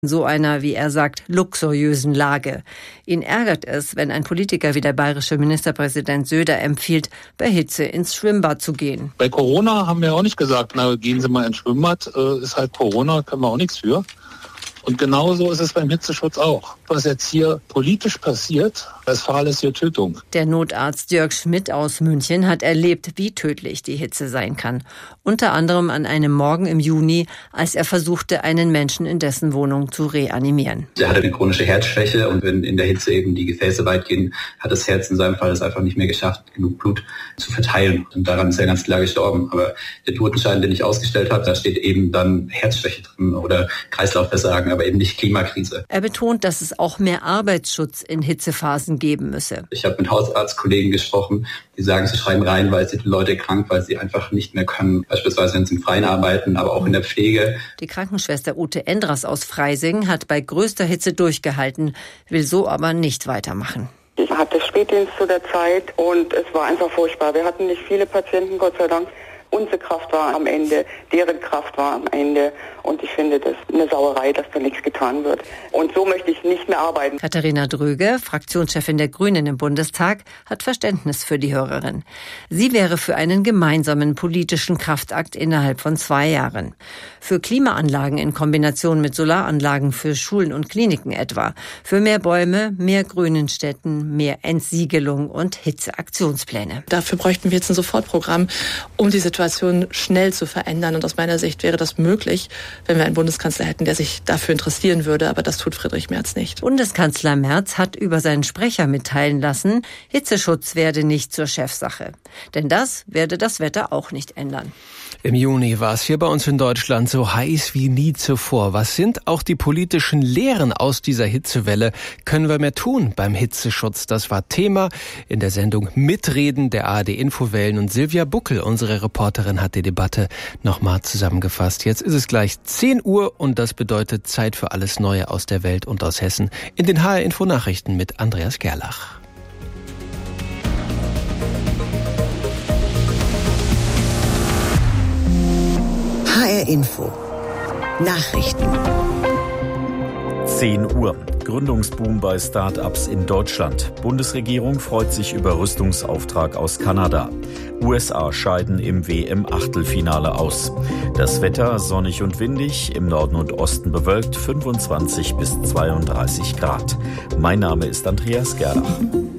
so einer, wie er sagt, luxuriösen Lage. Ihn ärgert es, wenn ein Politiker wie der bayerische Ministerpräsident Söder empfiehlt, bei Hitze ins Schwimmbad zu gehen. Bei Corona haben wir auch nicht gesagt, na, gehen Sie mal ins Schwimmbad, ist halt Corona, können wir auch nichts für. Und genauso ist es beim Hitzeschutz auch. Was jetzt hier politisch passiert, das Fall ist hier Tötung. Der Notarzt Jörg Schmidt aus München hat erlebt, wie tödlich die Hitze sein kann. Unter anderem an einem Morgen im Juni, als er versuchte, einen Menschen in dessen Wohnung zu reanimieren. Er hatte eine chronische Herzschwäche und wenn in der Hitze eben die Gefäße weit gehen, hat das Herz in seinem Fall es einfach nicht mehr geschafft, genug Blut zu verteilen. Und daran ist er ganz klar gestorben. Aber der Totenschein, den ich ausgestellt habe, da steht eben dann Herzschwäche drin oder Kreislaufversagen, aber eben nicht Klimakrise. Er betont, dass es auch mehr Arbeitsschutz in Hitzephasen geben müsse. Ich habe mit Hausarztkollegen gesprochen, die sagen, sie schreiben rein, weil sie die Leute krank, weil sie einfach nicht mehr können. Beispielsweise, wenn sie im Freien arbeiten, aber auch in der Pflege. Die Krankenschwester Ute Endras aus Freising hat bei größter Hitze durchgehalten, will so aber nicht weitermachen. Ich hatte Spätdienst zu der Zeit und es war einfach furchtbar. Wir hatten nicht viele Patienten, Gott sei Dank. Unsere Kraft war am Ende, deren Kraft war am Ende. Und ich finde das eine Sauerei, dass da nichts getan wird. Und so möchte ich nicht mehr arbeiten. Katharina Dröge, Fraktionschefin der Grünen im Bundestag, hat Verständnis für die Hörerin. Sie wäre für einen gemeinsamen politischen Kraftakt innerhalb von 2 Jahren. Für Klimaanlagen in Kombination mit Solaranlagen für Schulen und Kliniken etwa. Für mehr Bäume, mehr Grün in Städten, mehr Entsiegelung und Hitzeaktionspläne. Dafür bräuchten wir jetzt ein Sofortprogramm, um die Situation schnell zu verändern. Und aus meiner Sicht wäre das möglich, wenn wir einen Bundeskanzler hätten, der sich dafür interessieren würde. Aber das tut Friedrich Merz nicht. Bundeskanzler Merz hat über seinen Sprecher mitteilen lassen, Hitzeschutz werde nicht zur Chefsache. Denn das werde das Wetter auch nicht ändern. Im Juni war es hier bei uns in Deutschland so heiß wie nie zuvor. Was sind auch die politischen Lehren aus dieser Hitzewelle? Können wir mehr tun beim Hitzeschutz? Das war Thema in der Sendung Mitreden der ARD Infowellen. Und Silvia Buckel, unsere Reporterin, hat die Debatte nochmal zusammengefasst. Jetzt ist es gleich 10 Uhr und das bedeutet Zeit für alles Neue aus der Welt und aus Hessen in den HR Info Nachrichten mit Andreas Gerlach. HR Info Nachrichten. 10 Uhr. Gründungsboom bei Start-ups in Deutschland. Bundesregierung freut sich über Rüstungsauftrag aus Kanada. USA scheiden im WM-Achtelfinale aus. Das Wetter sonnig und windig, im Norden und Osten bewölkt, 25 bis 32 Grad. Mein Name ist Andreas Gerlach.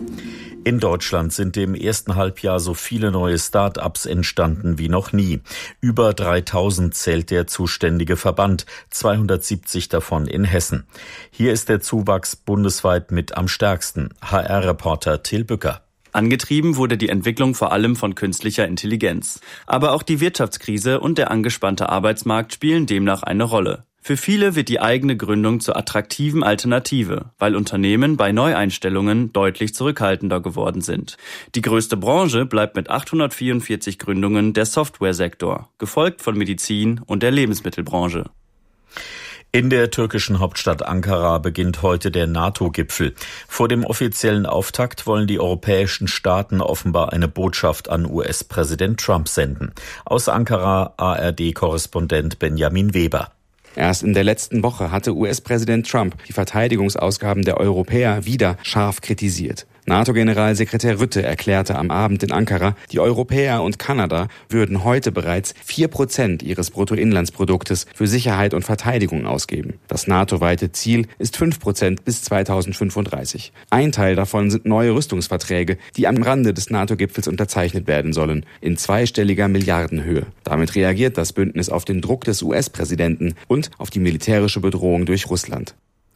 In Deutschland sind im ersten Halbjahr so viele neue Start-ups entstanden wie noch nie. Über 3000 zählt der zuständige Verband, 270 davon in Hessen. Hier ist der Zuwachs bundesweit mit am stärksten. HR-Reporter Till Bücker. Angetrieben wurde die Entwicklung vor allem von künstlicher Intelligenz. Aber auch die Wirtschaftskrise und der angespannte Arbeitsmarkt spielen demnach eine Rolle. Für viele wird die eigene Gründung zur attraktiven Alternative, weil Unternehmen bei Neueinstellungen deutlich zurückhaltender geworden sind. Die größte Branche bleibt mit 844 Gründungen der Softwaresektor, gefolgt von Medizin und der Lebensmittelbranche. In der türkischen Hauptstadt Ankara beginnt heute der NATO-Gipfel. Vor dem offiziellen Auftakt wollen die europäischen Staaten offenbar eine Botschaft an US-Präsident Trump senden. Aus Ankara ARD-Korrespondent Benjamin Weber. Erst in der letzten Woche hatte US-Präsident Trump die Verteidigungsausgaben der Europäer wieder scharf kritisiert. NATO-Generalsekretär Rutte erklärte am Abend in Ankara, die Europäer und Kanada würden heute bereits 4% ihres Bruttoinlandsproduktes für Sicherheit und Verteidigung ausgeben. Das NATO-weite Ziel ist 5% bis 2035. Ein Teil davon sind neue Rüstungsverträge, die am Rande des NATO-Gipfels unterzeichnet werden sollen, in zweistelliger Milliardenhöhe. Damit reagiert das Bündnis auf den Druck des US-Präsidenten und auf die militärische Bedrohung durch Russland.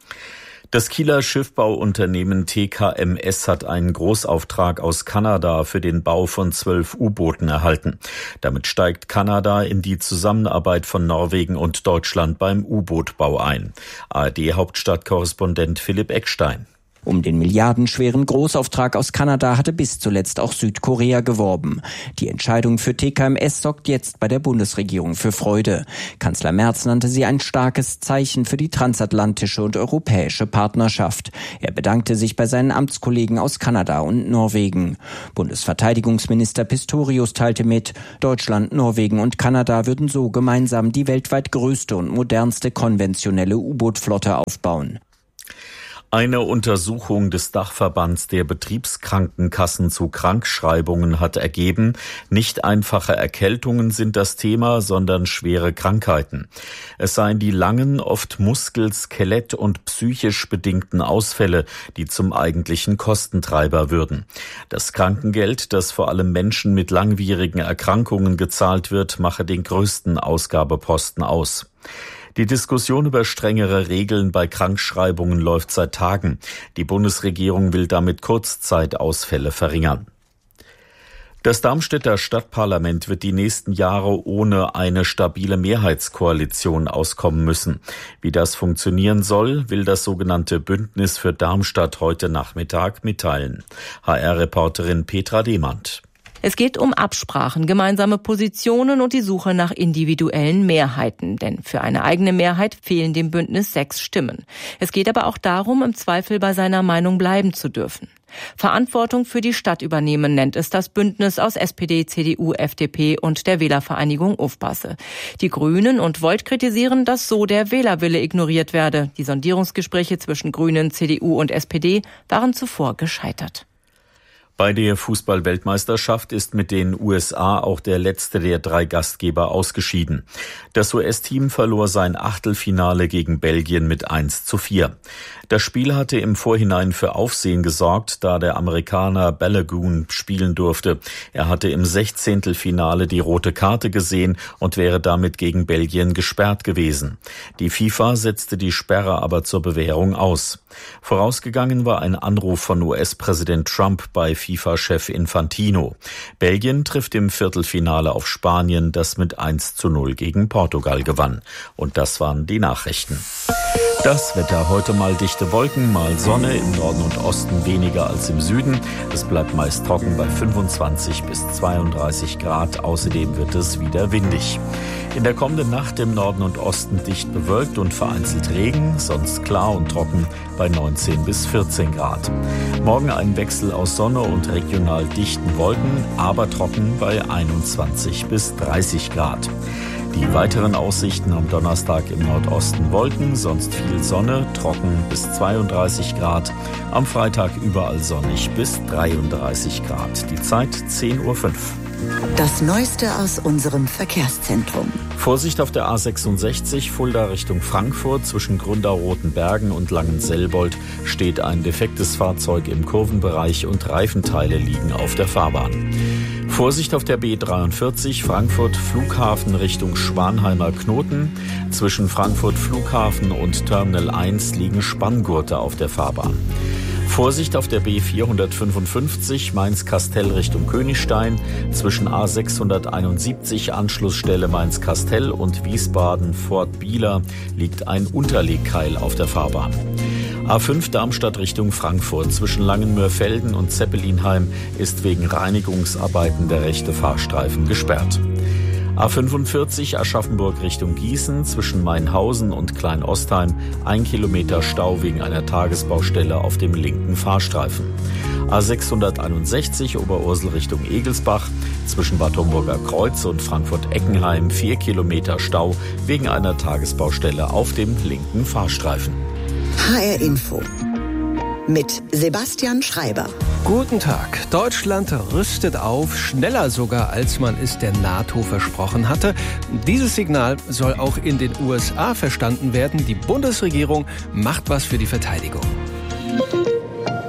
Das Kieler Schiffbauunternehmen TKMS hat einen Großauftrag aus Kanada für den Bau von 12 U-Booten erhalten. Damit steigt Kanada in die Zusammenarbeit von Norwegen und Deutschland beim U-Boot-Bau ein. ARD-Hauptstadtkorrespondent Philipp Eckstein. Um den milliardenschweren Großauftrag aus Kanada hatte bis zuletzt auch Südkorea geworben. Die Entscheidung für TKMS sorgt jetzt bei der Bundesregierung für Freude. Kanzler Merz nannte sie ein starkes Zeichen für die transatlantische und europäische Partnerschaft. Er bedankte sich bei seinen Amtskollegen aus Kanada und Norwegen. Bundesverteidigungsminister Pistorius teilte mit, Deutschland, Norwegen und Kanada würden so gemeinsam die weltweit größte und modernste konventionelle U-Boot-Flotte aufbauen. Eine Untersuchung des Dachverbands der Betriebskrankenkassen zu Krankschreibungen hat ergeben, nicht einfache Erkältungen sind das Thema, sondern schwere Krankheiten. Es seien die langen, oft Muskel-, Skelett- und psychisch bedingten Ausfälle, die zum eigentlichen Kostentreiber würden. Das Krankengeld, das vor allem Menschen mit langwierigen Erkrankungen gezahlt wird, mache den größten Ausgabeposten aus. Die Diskussion über strengere Regeln bei Krankschreibungen läuft seit Tagen. Die Bundesregierung will damit Kurzzeitausfälle verringern. Das Darmstädter Stadtparlament wird die nächsten Jahre ohne eine stabile Mehrheitskoalition auskommen müssen. Wie das funktionieren soll, will das sogenannte Bündnis für Darmstadt heute Nachmittag mitteilen. HR-Reporterin Petra Demand. Es geht um Absprachen, gemeinsame Positionen und die Suche nach individuellen Mehrheiten. Denn für eine eigene Mehrheit fehlen dem Bündnis 6 Stimmen. Es geht aber auch darum, im Zweifel bei seiner Meinung bleiben zu dürfen. Verantwortung für die Stadt übernehmen, nennt es das Bündnis aus SPD, CDU, FDP und der Wählervereinigung Ufpasse. Die Grünen und Volt kritisieren, dass so der Wählerwille ignoriert werde. Die Sondierungsgespräche zwischen Grünen, CDU und SPD waren zuvor gescheitert. Bei der Fußball-Weltmeisterschaft ist mit den USA auch der letzte der 3 Gastgeber ausgeschieden. Das US-Team verlor sein Achtelfinale gegen Belgien mit 1:4. Das Spiel hatte im Vorhinein für Aufsehen gesorgt, da der Amerikaner Balogun spielen durfte. Er hatte im 16. die rote Karte gesehen und wäre damit gegen Belgien gesperrt gewesen. Die FIFA setzte die Sperre aber zur Bewährung aus. Vorausgegangen war ein Anruf von US-Präsident Trump bei FIFA-Chef Infantino. Belgien trifft im Viertelfinale auf Spanien, das mit 1:0 gegen Portugal gewann. Und das waren die Nachrichten. Das Wetter: heute mal dichte Wolken, mal Sonne, im Norden und Osten weniger als im Süden. Es bleibt meist trocken bei 25 bis 32 Grad. Außerdem wird es wieder windig. In der kommenden Nacht im Norden und Osten dicht bewölkt und vereinzelt Regen, sonst klar und trocken bei 19 bis 14 Grad. Morgen ein Wechsel aus Sonne und regional dichten Wolken, aber trocken bei 21 bis 30 Grad. Die weiteren Aussichten: am Donnerstag im Nordosten Wolken, sonst viel Sonne, trocken bis 32 Grad. Am Freitag überall sonnig bis 33 Grad. Die Zeit 10:05 Uhr. Das Neueste aus unserem Verkehrszentrum. Vorsicht auf der A66 Fulda Richtung Frankfurt. Zwischen Gründau-Rotenbergen und Langenselbold steht ein defektes Fahrzeug im Kurvenbereich und Reifenteile liegen auf der Fahrbahn. Vorsicht auf der B43 Frankfurt Flughafen Richtung Schwanheimer Knoten. Zwischen Frankfurt Flughafen und Terminal 1 liegen Spanngurte auf der Fahrbahn. Vorsicht auf der B455 Mainz-Kastell Richtung Königstein. Zwischen A671 Anschlussstelle Mainz-Kastell und Wiesbaden-Fort Bieler liegt ein Unterlegkeil auf der Fahrbahn. A5 Darmstadt Richtung Frankfurt. Zwischen Langenmörfelden und Zeppelinheim ist wegen Reinigungsarbeiten der rechte Fahrstreifen gesperrt. A45 Aschaffenburg Richtung Gießen. Zwischen Mainhausen und Kleinostheim 1 Kilometer Stau wegen einer Tagesbaustelle auf dem linken Fahrstreifen. A661 Oberursel Richtung Egelsbach. Zwischen Bad Homburger Kreuz und Frankfurt-Eckenheim 4 Kilometer Stau wegen einer Tagesbaustelle auf dem linken Fahrstreifen. HR Info mit Sebastian Schreiber. Guten Tag. Deutschland rüstet auf, schneller sogar, als man es der NATO versprochen hatte. Dieses Signal soll auch in den USA verstanden werden. Die Bundesregierung macht was für die Verteidigung.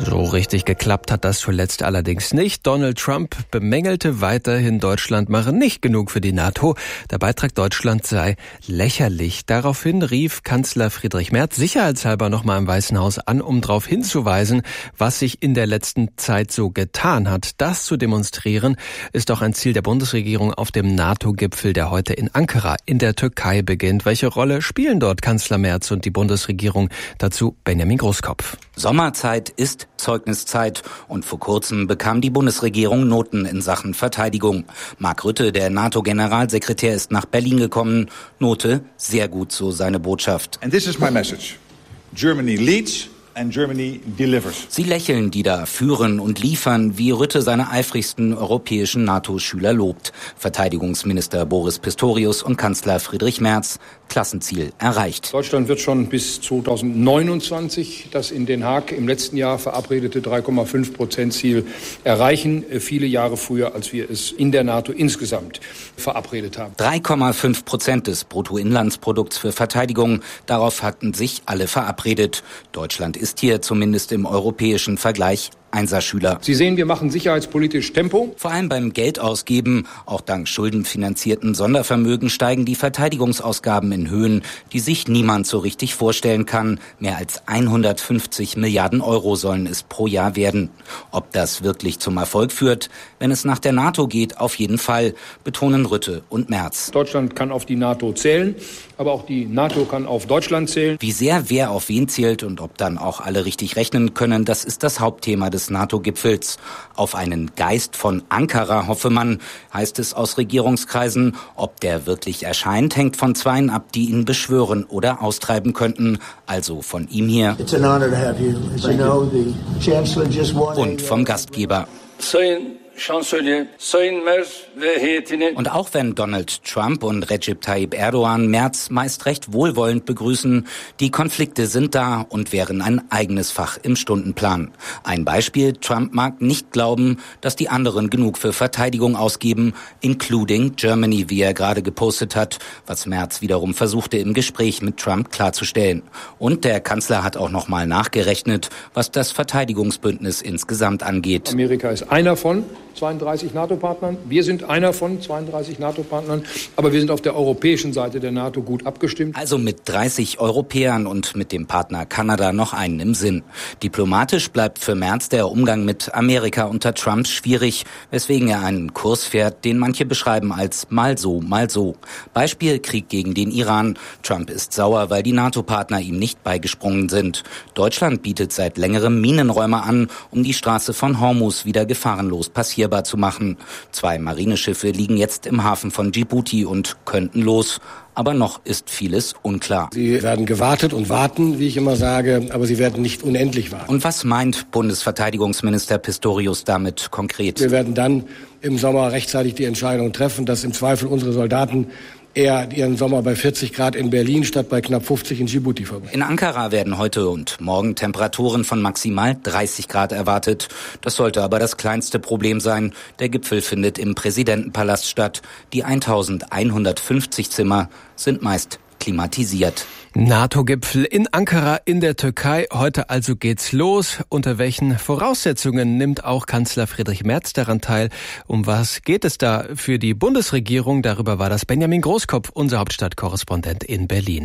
So richtig geklappt hat das zuletzt allerdings nicht. Donald Trump bemängelte weiterhin, Deutschland mache nicht genug für die NATO. Der Beitrag Deutschland sei lächerlich. Daraufhin rief Kanzler Friedrich Merz sicherheitshalber nochmal im Weißen Haus an, um darauf hinzuweisen, was sich in der letzten Zeit so getan hat. Das zu demonstrieren, ist auch ein Ziel der Bundesregierung auf dem NATO-Gipfel, der heute in Ankara in der Türkei beginnt. Welche Rolle spielen dort Kanzler Merz und die Bundesregierung? Dazu Benjamin Großkopf. Sommerzeit ist Zeugniszeit und vor kurzem bekam die Bundesregierung Noten in Sachen Verteidigung. Mark Rutte, der NATO-Generalsekretär, ist nach Berlin gekommen. Note, sehr gut, so seine Botschaft. And this is my message. Germany leads. And Germany delivers. Sie lächeln, die da führen und liefern, wie Rutte seine eifrigsten europäischen NATO-Schüler lobt. Verteidigungsminister Boris Pistorius und Kanzler Friedrich Merz. Klassenziel erreicht. Deutschland wird schon bis 2029 das in Den Haag im letzten Jahr verabredete 3,5% Ziel erreichen. Viele Jahre früher, als wir es in der NATO insgesamt verabredet haben. 3,5% des Bruttoinlandsprodukts für Verteidigung. Darauf hatten sich alle verabredet. Deutschland ist hier zumindest im europäischen Vergleich Einserschüler. Sie sehen, wir machen sicherheitspolitisch Tempo. Vor allem beim Geldausgeben, auch dank schuldenfinanzierten Sondervermögen, steigen die Verteidigungsausgaben in Höhen, die sich niemand so richtig vorstellen kann. Mehr als 150 Milliarden Euro sollen es pro Jahr werden. Ob das wirklich zum Erfolg führt, wenn es nach der NATO geht, auf jeden Fall, betonen Rutte und Merz. Deutschland kann auf die NATO zählen, aber auch die NATO kann auf Deutschland zählen. Wie sehr wer auf wen zählt und ob dann auch alle richtig rechnen können, das ist das Hauptthema des NATO-Gipfels. Auf einen Geist von Ankara hoffe man, heißt es aus Regierungskreisen. Ob der wirklich erscheint, hängt von Zweien ab, die ihn beschwören oder austreiben könnten. Also von ihm hier und vom Gastgeber. Und auch wenn Donald Trump und Recep Tayyip Erdogan Merz meist recht wohlwollend begrüßen, die Konflikte sind da und wären ein eigenes Fach im Stundenplan. Ein Beispiel: Trump mag nicht glauben, dass die anderen genug für Verteidigung ausgeben, including Germany, wie er gerade gepostet hat, was Merz wiederum versuchte im Gespräch mit Trump klarzustellen. Und der Kanzler hat auch nochmal nachgerechnet, was das Verteidigungsbündnis insgesamt angeht. Amerika ist einer von 32 NATO-Partnern. Wir sind einer von 32 NATO-Partnern, aber wir sind auf der europäischen Seite der NATO gut abgestimmt. Also mit 30 Europäern und mit dem Partner Kanada noch einen im Sinn. Diplomatisch bleibt für Merz der Umgang mit Amerika unter Trump schwierig, weswegen er einen Kurs fährt, den manche beschreiben als mal so, mal so. Beispiel: Krieg gegen den Iran. Trump ist sauer, weil die NATO-Partner ihm nicht beigesprungen sind. Deutschland bietet seit längerem Minenräume an, um die Straße von Hormuz wieder gefahrenlos passierbar zu machen. 2 Marineschiffe liegen jetzt im Hafen von Djibouti und könnten los. Aber noch ist vieles unklar. Sie werden gewartet und warten, wie ich immer sage, aber sie werden nicht unendlich warten. Und was meint Bundesverteidigungsminister Pistorius damit konkret? Wir werden dann im Sommer rechtzeitig die Entscheidung treffen, dass im Zweifel unsere Soldaten eher ihren Sommer bei 40 Grad in Berlin statt bei knapp 50 in Djibouti verbringen. In Ankara werden heute und morgen Temperaturen von maximal 30 Grad erwartet. Das sollte aber das kleinste Problem sein. Der Gipfel findet im Präsidentenpalast statt. Die 1150 Zimmer sind meist klimatisiert. NATO-Gipfel in Ankara in der Türkei. Heute also geht's los. Unter welchen Voraussetzungen nimmt auch Kanzler Friedrich Merz daran teil? Um was geht es da für die Bundesregierung? Darüber war das Benjamin Großkopf, unser Hauptstadtkorrespondent in Berlin.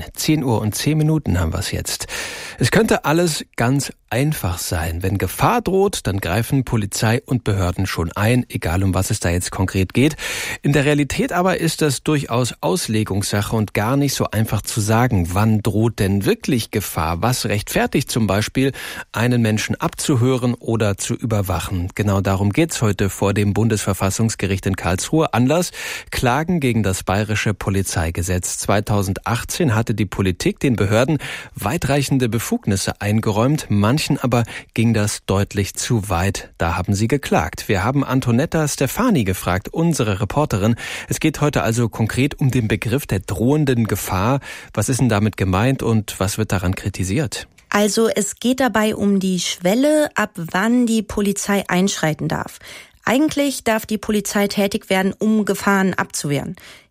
10:10 haben wir es jetzt. Es könnte alles ganz einfach sein. Wenn Gefahr droht, dann greifen Polizei und Behörden schon ein, egal um was es da jetzt konkret geht. In der Realität aber ist das durchaus Auslegungssache und gar nicht so einfach zu sagen, wann droht denn wirklich Gefahr? Was rechtfertigt zum Beispiel, einen Menschen abzuhören oder zu überwachen? Genau darum geht's heute vor dem Bundesverfassungsgericht in Karlsruhe. Anlass: Klagen gegen das bayerische Polizeigesetz. 2018 hatte die Politik den Behörden weitreichende Befugnisse eingeräumt. Manchen aber ging das deutlich zu weit. Da haben sie geklagt. Wir haben Antonetta Stefani gefragt, unsere Reporterin. Es geht heute also konkret um den Begriff der drohenden Gefahr. Was ist denn damit gemeint und was wird daran kritisiert? Also es geht dabei um die Schwelle, ab wann die Polizei einschreiten darf. Eigentlich darf die Polizei tätig werden, um Gefahren abzuwehren.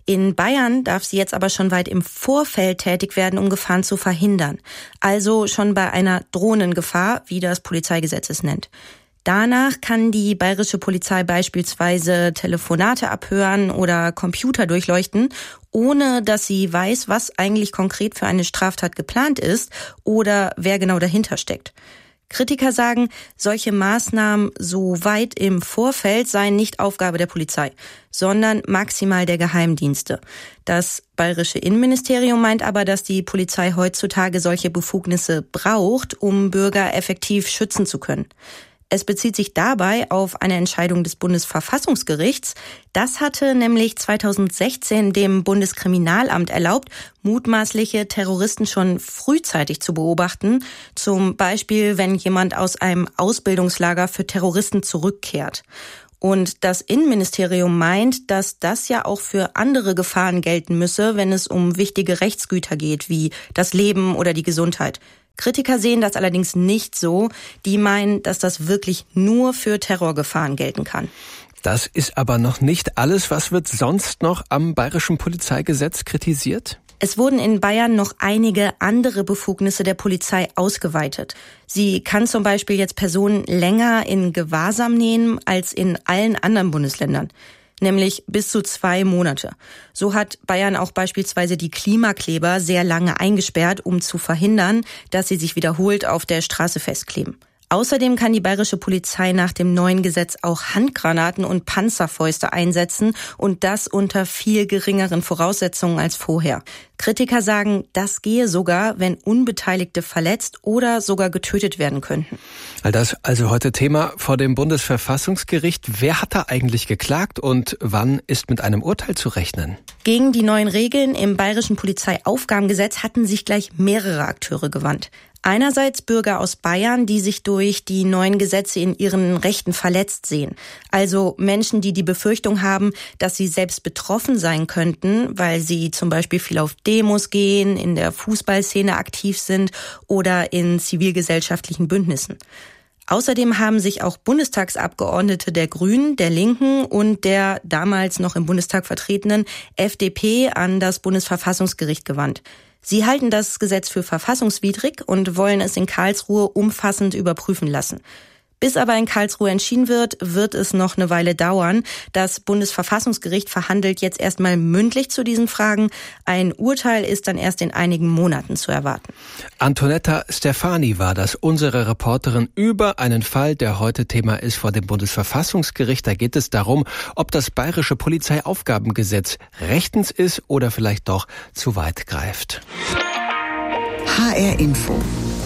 In Bayern darf sie jetzt aber schon weit im Vorfeld tätig werden, um Gefahren zu verhindern. Also schon bei einer drohenden Gefahr, wie das Polizeigesetz es nennt. Danach kann die bayerische Polizei beispielsweise Telefonate abhören oder Computer durchleuchten, ohne dass sie weiß, was eigentlich konkret für eine Straftat geplant ist oder wer genau dahinter steckt. Kritiker sagen, solche Maßnahmen so weit im Vorfeld seien nicht Aufgabe der Polizei, sondern maximal der Geheimdienste. Das bayerische Innenministerium meint aber, dass die Polizei heutzutage solche Befugnisse braucht, um Bürger effektiv schützen zu können. Es bezieht sich dabei auf eine Entscheidung des Bundesverfassungsgerichts. Das hatte nämlich 2016 dem Bundeskriminalamt erlaubt, mutmaßliche Terroristen schon frühzeitig zu beobachten. Zum Beispiel, wenn jemand aus einem Ausbildungslager für Terroristen zurückkehrt. Und das Innenministerium meint, dass das ja auch für andere Gefahren gelten müsse, wenn es um wichtige Rechtsgüter geht, wie das Leben oder die Gesundheit. Kritiker sehen das allerdings nicht so. Die meinen, dass das wirklich nur für Terrorgefahren gelten kann. Das ist aber noch nicht alles. Was wird sonst noch am bayerischen Polizeigesetz kritisiert? Es wurden in Bayern noch einige andere Befugnisse der Polizei ausgeweitet. Sie kann zum Beispiel jetzt Personen länger in Gewahrsam nehmen als in allen anderen Bundesländern. Nämlich bis zu 2 Monate. So hat Bayern auch beispielsweise die Klimakleber sehr lange eingesperrt, um zu verhindern, dass sie sich wiederholt auf der Straße festkleben. Außerdem kann die bayerische Polizei nach dem neuen Gesetz auch Handgranaten und Panzerfäuste einsetzen und das unter viel geringeren Voraussetzungen als vorher. Kritiker sagen, das gehe sogar, wenn Unbeteiligte verletzt oder sogar getötet werden könnten. All das also heute Thema vor dem Bundesverfassungsgericht. Wer hat da eigentlich geklagt und wann ist mit einem Urteil zu rechnen? Gegen die neuen Regeln im bayerischen Polizeiaufgabengesetz hatten sich gleich mehrere Akteure gewandt. Einerseits Bürger aus Bayern, die sich durch die neuen Gesetze in ihren Rechten verletzt sehen. Also Menschen, die die Befürchtung haben, dass sie selbst betroffen sein könnten, weil sie zum Beispiel viel auf Demos gehen, in der Fußballszene aktiv sind oder in zivilgesellschaftlichen Bündnissen. Außerdem haben sich auch Bundestagsabgeordnete der Grünen, der Linken und der damals noch im Bundestag vertretenen FDP an das Bundesverfassungsgericht gewandt. Sie halten das Gesetz für verfassungswidrig und wollen es in Karlsruhe umfassend überprüfen lassen. Bis aber in Karlsruhe entschieden wird, wird es noch eine Weile dauern. Das Bundesverfassungsgericht verhandelt jetzt erstmal mündlich zu diesen Fragen. Ein Urteil ist dann erst in einigen Monaten zu erwarten. Antonetta Stefani war das, unsere Reporterin über einen Fall, der heute Thema ist vor dem Bundesverfassungsgericht. Da geht es darum, ob das bayerische Polizeiaufgabengesetz rechtens ist oder vielleicht doch zu weit greift. HR Info.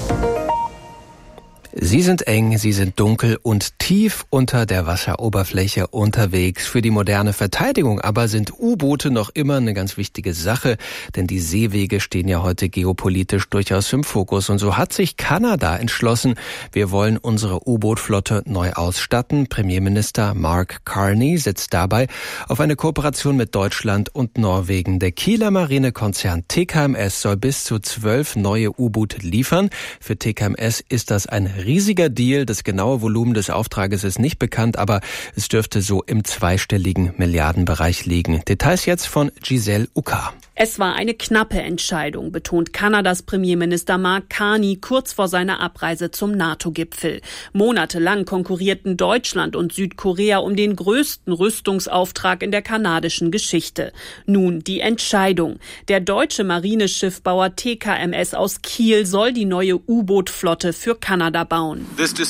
Sie sind eng, sie sind dunkel und tief unter der Wasseroberfläche unterwegs. Für die moderne Verteidigung aber sind U-Boote noch immer eine ganz wichtige Sache, denn die Seewege stehen ja heute geopolitisch durchaus im Fokus. Und so hat sich Kanada entschlossen, wir wollen unsere U-Boot-Flotte neu ausstatten. Premierminister Mark Carney setzt dabei auf eine Kooperation mit Deutschland und Norwegen. Der Kieler Marinekonzern TKMS soll bis zu 12 neue U-Boote liefern. Für TKMS ist das ein riesiger Deal. Das genaue Volumen des Auftrages ist nicht bekannt, aber es dürfte so im zweistelligen Milliardenbereich liegen. Details jetzt von Giselle Uka. Es war eine knappe Entscheidung, betont Kanadas Premierminister Mark Carney kurz vor seiner Abreise zum NATO-Gipfel. Monatelang konkurrierten Deutschland und Südkorea um den größten Rüstungsauftrag in der kanadischen Geschichte. Nun die Entscheidung. Der deutsche Marineschiffbauer TKMS aus Kiel soll die neue U-Boot-Flotte für Kanada bauen.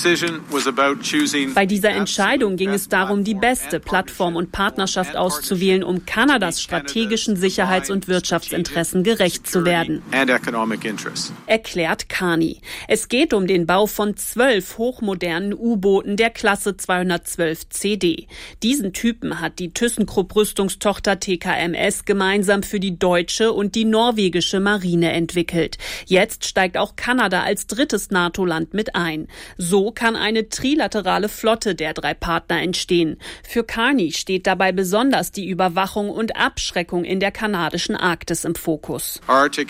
Bei dieser Entscheidung ging es darum, die beste Plattform und Partnerschaft auszuwählen, um Kanadas strategischen Sicherheits- und Wirtschaftsinteressen gerecht zu werden, erklärt Carney. Es geht um den Bau von 12 hochmodernen U-Booten der Klasse 212 CD. Diesen Typen hat die ThyssenKrupp-Rüstungstochter TKMS gemeinsam für die deutsche und die norwegische Marine entwickelt. Jetzt steigt auch Kanada als drittes NATO-Land mit ein. So kann eine trilaterale Flotte der 3 Partner entstehen. Für Carney steht dabei besonders die Überwachung und Abschreckung in der kanadischen Arktis im Fokus.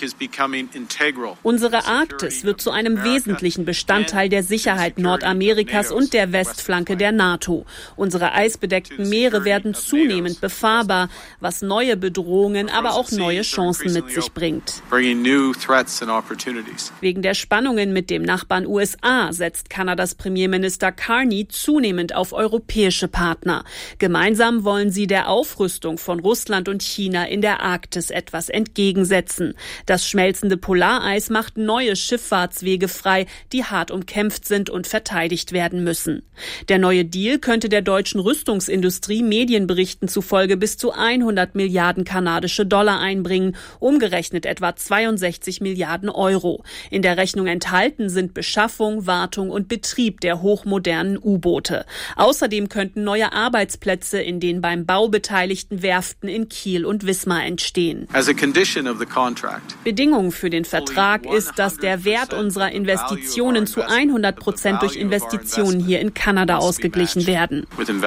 Unsere Arktis wird zu einem wesentlichen Bestandteil der Sicherheit Nordamerikas und der Westflanke der NATO. Unsere eisbedeckten Meere werden zunehmend befahrbar, was neue Bedrohungen, aber auch neue Chancen mit sich bringt. Wegen der Spannungen mit dem Nachbarn USA setzt Kanadas Premierminister Carney zunehmend auf europäische Partner. Gemeinsam wollen sie der Aufrüstung von Russland und China in der Arktis etwas entgegensetzen. Das schmelzende Polareis macht neue Schifffahrtswege frei, die hart umkämpft sind und verteidigt werden müssen. Der neue Deal könnte der deutschen Rüstungsindustrie Medienberichten zufolge bis zu 100 Milliarden kanadische Dollar einbringen, umgerechnet etwa 62 Milliarden Euro. In der Rechnung enthalten sind Beschaffung, Wartung und Betrieb der hochmodernen U-Boote. Außerdem könnten neue Arbeitsplätze in den beim Bau beteiligten Werften in Kiel und Wismar entstehen. Bedingung für den Vertrag ist, dass der Wert unserer Investitionen zu 100% durch Investitionen hier in Kanada ausgeglichen werden,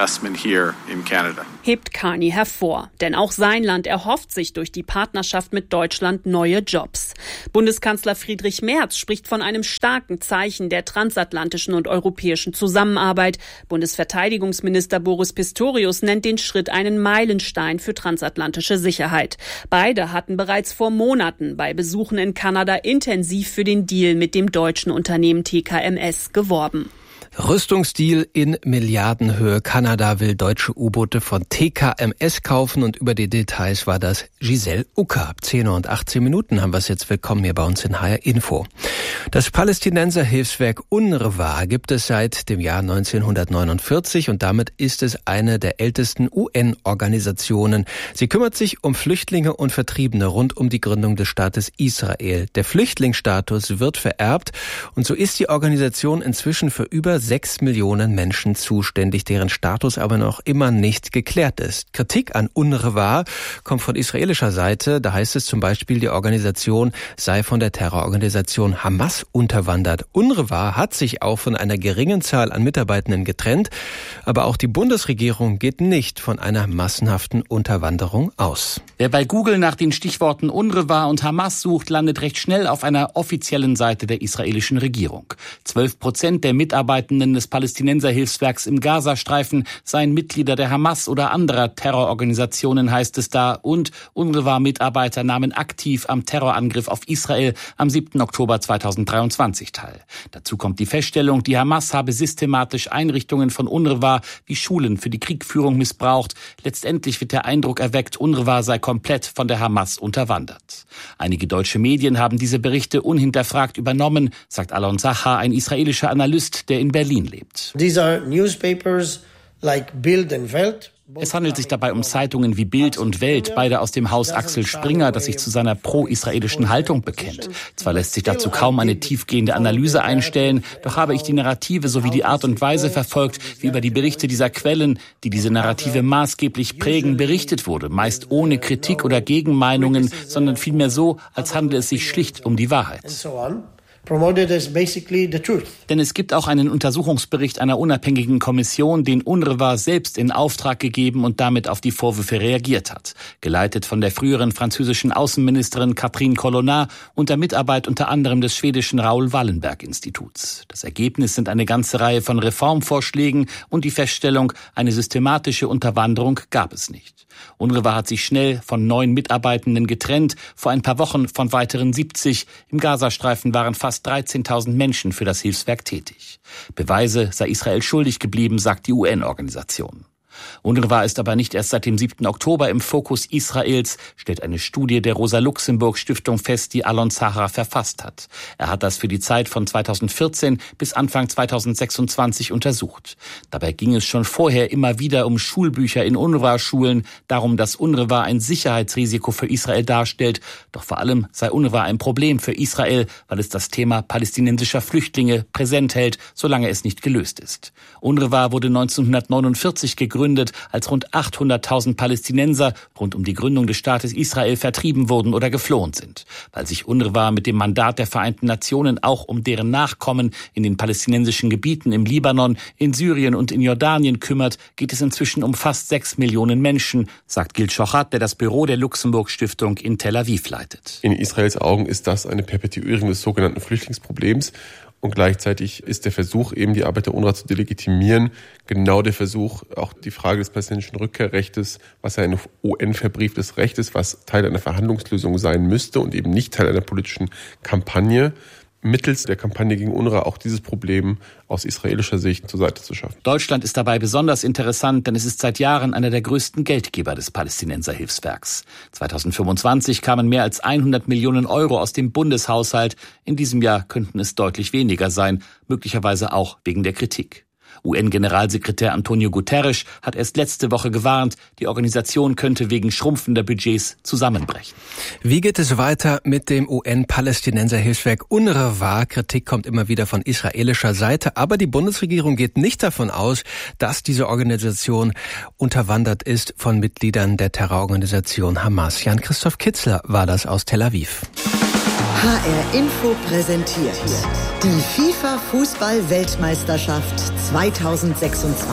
hebt Carney hervor. Denn auch sein Land erhofft sich durch die Partnerschaft mit Deutschland neue Jobs. Bundeskanzler Friedrich Merz spricht von einem starken Zeichen der transatlantischen und europäischen Zusammenarbeit. Bundesverteidigungsminister Boris Pistorius nennt den Schritt einen Meilenstein für transatlantische Sicherheit. Beide hatten bereits vor Monaten bei Besuchen in Kanada intensiv für den Deal mit dem deutschen Unternehmen TKMS geworben. Rüstungsdeal in Milliardenhöhe. Kanada will deutsche U-Boote von TKMS kaufen und über die Details war das Giselle Ucker. Ab 10:18 haben wir es jetzt. Willkommen hier bei uns in HR Info. Das Palästinenserhilfswerk UNRWA gibt es seit dem Jahr 1949 und damit ist es eine der ältesten UN-Organisationen. Sie kümmert sich um Flüchtlinge und Vertriebene rund um die Gründung des Staates Israel. Der Flüchtlingsstatus wird vererbt und so ist die Organisation inzwischen für über 6 Millionen Menschen zuständig, deren Status aber noch immer nicht geklärt ist. Kritik an UNRWA kommt von israelischer Seite. Da heißt es zum Beispiel, die Organisation sei von der Terrororganisation Hamas unterwandert. UNRWA hat sich auch von einer geringen Zahl an Mitarbeitenden getrennt, aber auch die Bundesregierung geht nicht von einer massenhaften Unterwanderung aus. Wer bei Google nach den Stichworten UNRWA und Hamas sucht, landet recht schnell auf einer offiziellen Seite der israelischen Regierung. 12% der Mitarbeitenden des Palästinenserhilfswerks im Gazastreifen seien Mitglieder der Hamas oder anderer Terrororganisationen, heißt es da. Und UNRWA-Mitarbeiter nahmen aktiv am Terrorangriff auf Israel am 7. Oktober 2023 teil. Dazu kommt die Feststellung, die Hamas habe systematisch Einrichtungen von UNRWA wie Schulen für die Kriegführung missbraucht. Letztendlich wird der Eindruck erweckt, UNRWA sei komplett von der Hamas unterwandert. Einige deutsche Medien haben diese Berichte unhinterfragt übernommen, sagt Alon Sachar, ein israelischer Analyst, der in Berlin lebt. Es handelt sich dabei um Zeitungen wie Bild und Welt, beide aus dem Haus Axel Springer, das sich zu seiner pro-israelischen Haltung bekennt. Zwar lässt sich dazu kaum eine tiefgehende Analyse einstellen, doch habe ich die Narrative sowie die Art und Weise verfolgt, wie über die Berichte dieser Quellen, die diese Narrative maßgeblich prägen, berichtet wurde. Meist ohne Kritik oder Gegenmeinungen, sondern vielmehr so, als handele es sich schlicht um die Wahrheit. Denn es gibt auch einen Untersuchungsbericht einer unabhängigen Kommission, den UNRWA selbst in Auftrag gegeben und damit auf die Vorwürfe reagiert hat. Geleitet von der früheren französischen Außenministerin Catherine Colonna unter Mitarbeit unter anderem des schwedischen Raoul Wallenberg-Instituts. Das Ergebnis sind eine ganze Reihe von Reformvorschlägen und die Feststellung, eine systematische Unterwanderung gab es nicht. UNRWA hat sich schnell von 9 Mitarbeitenden getrennt, vor ein paar Wochen von weiteren 70. Im Gazastreifen waren fast 13.000 Menschen für das Hilfswerk tätig. Beweise sei Israel schuldig geblieben, sagt die UN-Organisation. UNRWA ist aber nicht erst seit dem 7. Oktober im Fokus Israels, stellt eine Studie der Rosa-Luxemburg-Stiftung fest, die Alon Sachar verfasst hat. Er hat das für die Zeit von 2014 bis Anfang 2026 untersucht. Dabei ging es schon vorher immer wieder um Schulbücher in UNRWA-Schulen, darum, dass UNRWA ein Sicherheitsrisiko für Israel darstellt. Doch vor allem sei UNRWA ein Problem für Israel, weil es das Thema palästinensischer Flüchtlinge präsent hält, solange es nicht gelöst ist. UNRWA wurde 1949 gegründet gegründet, als rund 800.000 Palästinenser rund um die Gründung des Staates Israel vertrieben wurden oder geflohen sind. Weil sich UNRWA mit dem Mandat der Vereinten Nationen auch um deren Nachkommen in den palästinensischen Gebieten im Libanon, in Syrien und in Jordanien kümmert, geht es inzwischen um fast 6 Millionen Menschen, sagt Gil Shochat, der das Büro der Luxemburg-Stiftung in Tel Aviv leitet. In Israels Augen ist das eine Perpetuierung des sogenannten Flüchtlingsproblems. Und gleichzeitig ist der Versuch, eben die Arbeit der UNRWA zu delegitimieren, genau der Versuch, auch die Frage des palästinensischen Rückkehrrechtes, was ja ein UN-verbrieftes Recht ist, was Teil einer Verhandlungslösung sein müsste und eben nicht Teil einer politischen Kampagne, mittels der Kampagne gegen UNRWA auch dieses Problem aus israelischer Sicht zur Seite zu schaffen. Deutschland ist dabei besonders interessant, denn es ist seit Jahren einer der größten Geldgeber des Palästinenserhilfswerks. 2025 kamen mehr als 100 Millionen Euro aus dem Bundeshaushalt. In diesem Jahr könnten es deutlich weniger sein, möglicherweise auch wegen der Kritik. UN-Generalsekretär Antonio Guterres hat erst letzte Woche gewarnt, die Organisation könnte wegen schrumpfender Budgets zusammenbrechen. Wie geht es weiter mit dem UN-Palästinenser-Hilfswerk UNRWA? Kritik kommt immer wieder von israelischer Seite, aber die Bundesregierung geht nicht davon aus, dass diese Organisation unterwandert ist von Mitgliedern der Terrororganisation Hamas. Jan-Christoph Kitzler war das aus Tel Aviv. HR Info präsentiert die FIFA-Fußball-Weltmeisterschaft 2026.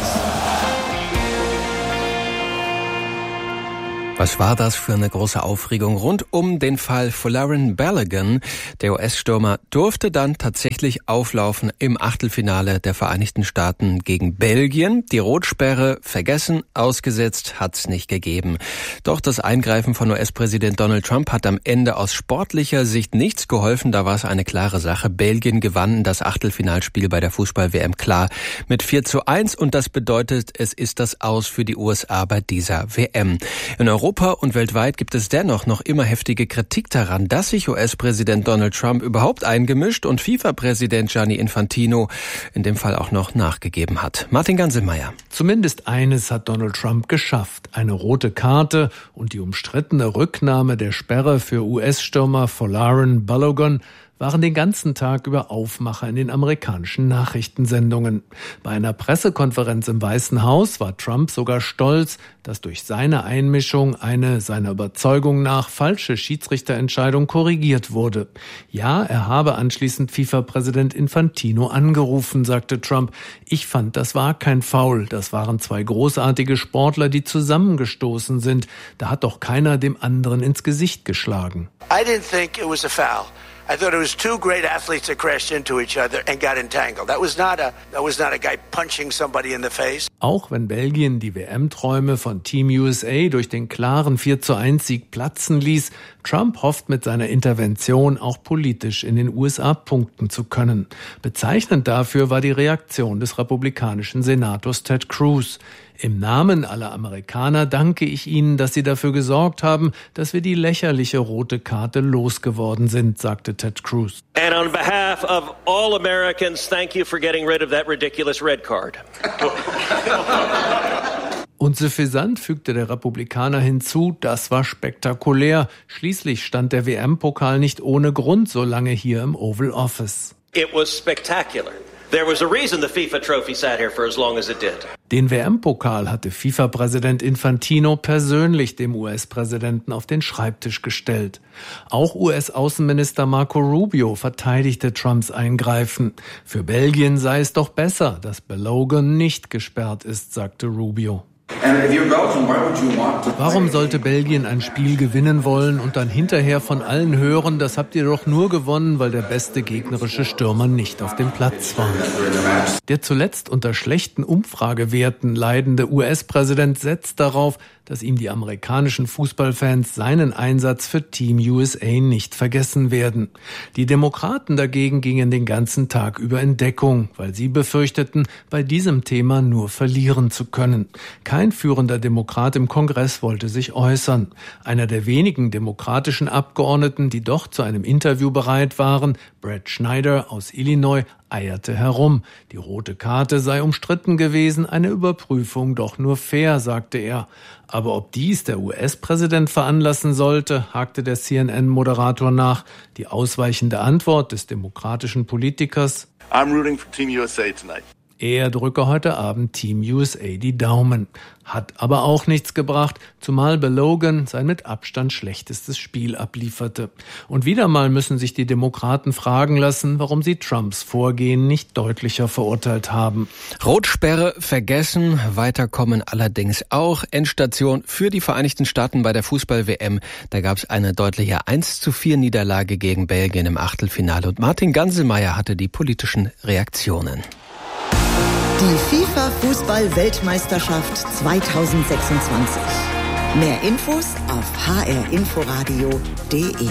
Was war das für eine große Aufregung rund um den Fall Folarin Balogun? Der US-Stürmer durfte dann tatsächlich auflaufen im Achtelfinale der Vereinigten Staaten gegen Belgien. Die Rotsperre vergessen, ausgesetzt hat's nicht gegeben. Doch das Eingreifen von US-Präsident Donald Trump hat am Ende aus sportlicher Sicht nichts geholfen. Da war es eine klare Sache. Belgien gewann das Achtelfinalspiel bei der Fußball-WM klar mit 4:1 und das bedeutet, es ist das Aus für die USA bei dieser WM. In Europa und weltweit gibt es dennoch noch immer heftige Kritik daran, dass sich US-Präsident Donald Trump überhaupt eingemischt und FIFA-Präsident Gianni Infantino in dem Fall auch noch nachgegeben hat. Martin Ganselmeier. Zumindest eines hat Donald Trump geschafft. Eine rote Karte und die umstrittene Rücknahme der Sperre für US-Stürmer Folarin Balogun waren den ganzen Tag über Aufmacher in den amerikanischen Nachrichtensendungen. Bei einer Pressekonferenz im Weißen Haus war Trump sogar stolz, dass durch seine Einmischung eine seiner Überzeugung nach falsche Schiedsrichterentscheidung korrigiert wurde. Ja, er habe anschließend FIFA-Präsident Infantino angerufen, sagte Trump. Ich fand, das war kein Foul. Das waren zwei großartige Sportler, die zusammengestoßen sind. Da hat doch keiner dem anderen ins Gesicht geschlagen. I didn't think it was a foul. I thought it was two great athletes that crashed into each other and got entangled. That was not a guy punching somebody in the face. Auch wenn Belgien die WM-Träume von Team USA durch den klaren 4:1-Sieg platzen ließ, Trump hofft mit seiner Intervention auch politisch in den USA punkten zu können. Bezeichnend dafür war die Reaktion des republikanischen Senators Ted Cruz. Im Namen aller Amerikaner danke ich Ihnen, dass Sie dafür gesorgt haben, dass wir die lächerliche rote Karte losgeworden sind, sagte Ted Cruz. And on behalf of all Americans, thank you for getting rid of that ridiculous red card. Und suffisant fügte der Republikaner hinzu, das war spektakulär. Schließlich stand der WM-Pokal nicht ohne Grund so lange hier im Oval Office. It was spectacular. There was a reason the FIFA trophy sat here for as long as it did. Den WM-Pokal hatte FIFA-Präsident Infantino persönlich dem US-Präsidenten auf den Schreibtisch gestellt. Auch US-Außenminister Marco Rubio verteidigte Trumps Eingreifen. Für Belgien sei es doch besser, dass Balogun nicht gesperrt ist, sagte Rubio. Warum sollte Belgien ein Spiel gewinnen wollen und dann hinterher von allen hören, das habt ihr doch nur gewonnen, weil der beste gegnerische Stürmer nicht auf dem Platz war? Der zuletzt unter schlechten Umfragewerten leidende US-Präsident setzt darauf, dass ihm die amerikanischen Fußballfans seinen Einsatz für Team USA nicht vergessen werden. Die Demokraten dagegen gingen den ganzen Tag über in Deckung, weil sie befürchteten, bei diesem Thema nur verlieren zu können. Kein führender Demokrat im Kongress wollte sich äußern. Einer der wenigen demokratischen Abgeordneten, die doch zu einem Interview bereit waren, Brad Schneider aus Illinois, eierte herum. Die rote Karte sei umstritten gewesen, eine Überprüfung doch nur fair, sagte er. Aber ob dies der US-Präsident veranlassen sollte, hakte der CNN-Moderator nach. Die ausweichende Antwort des demokratischen Politikers: I'm rooting for Team USA tonight. Er drücke heute Abend Team USA die Daumen. Hat aber auch nichts gebracht, zumal Belogan sein mit Abstand schlechtestes Spiel ablieferte. Und wieder mal müssen sich die Demokraten fragen lassen, warum sie Trumps Vorgehen nicht deutlicher verurteilt haben. Rotsperre vergessen, weiterkommen allerdings auch. Endstation für die Vereinigten Staaten bei der Fußball-WM. Da gab es eine deutliche 1:4 Niederlage gegen Belgien im Achtelfinale. Und Martin Ganselmeier hatte die politischen Reaktionen. Die FIFA-Fußball-Weltmeisterschaft 2026. Mehr Infos auf hrinforadio.de.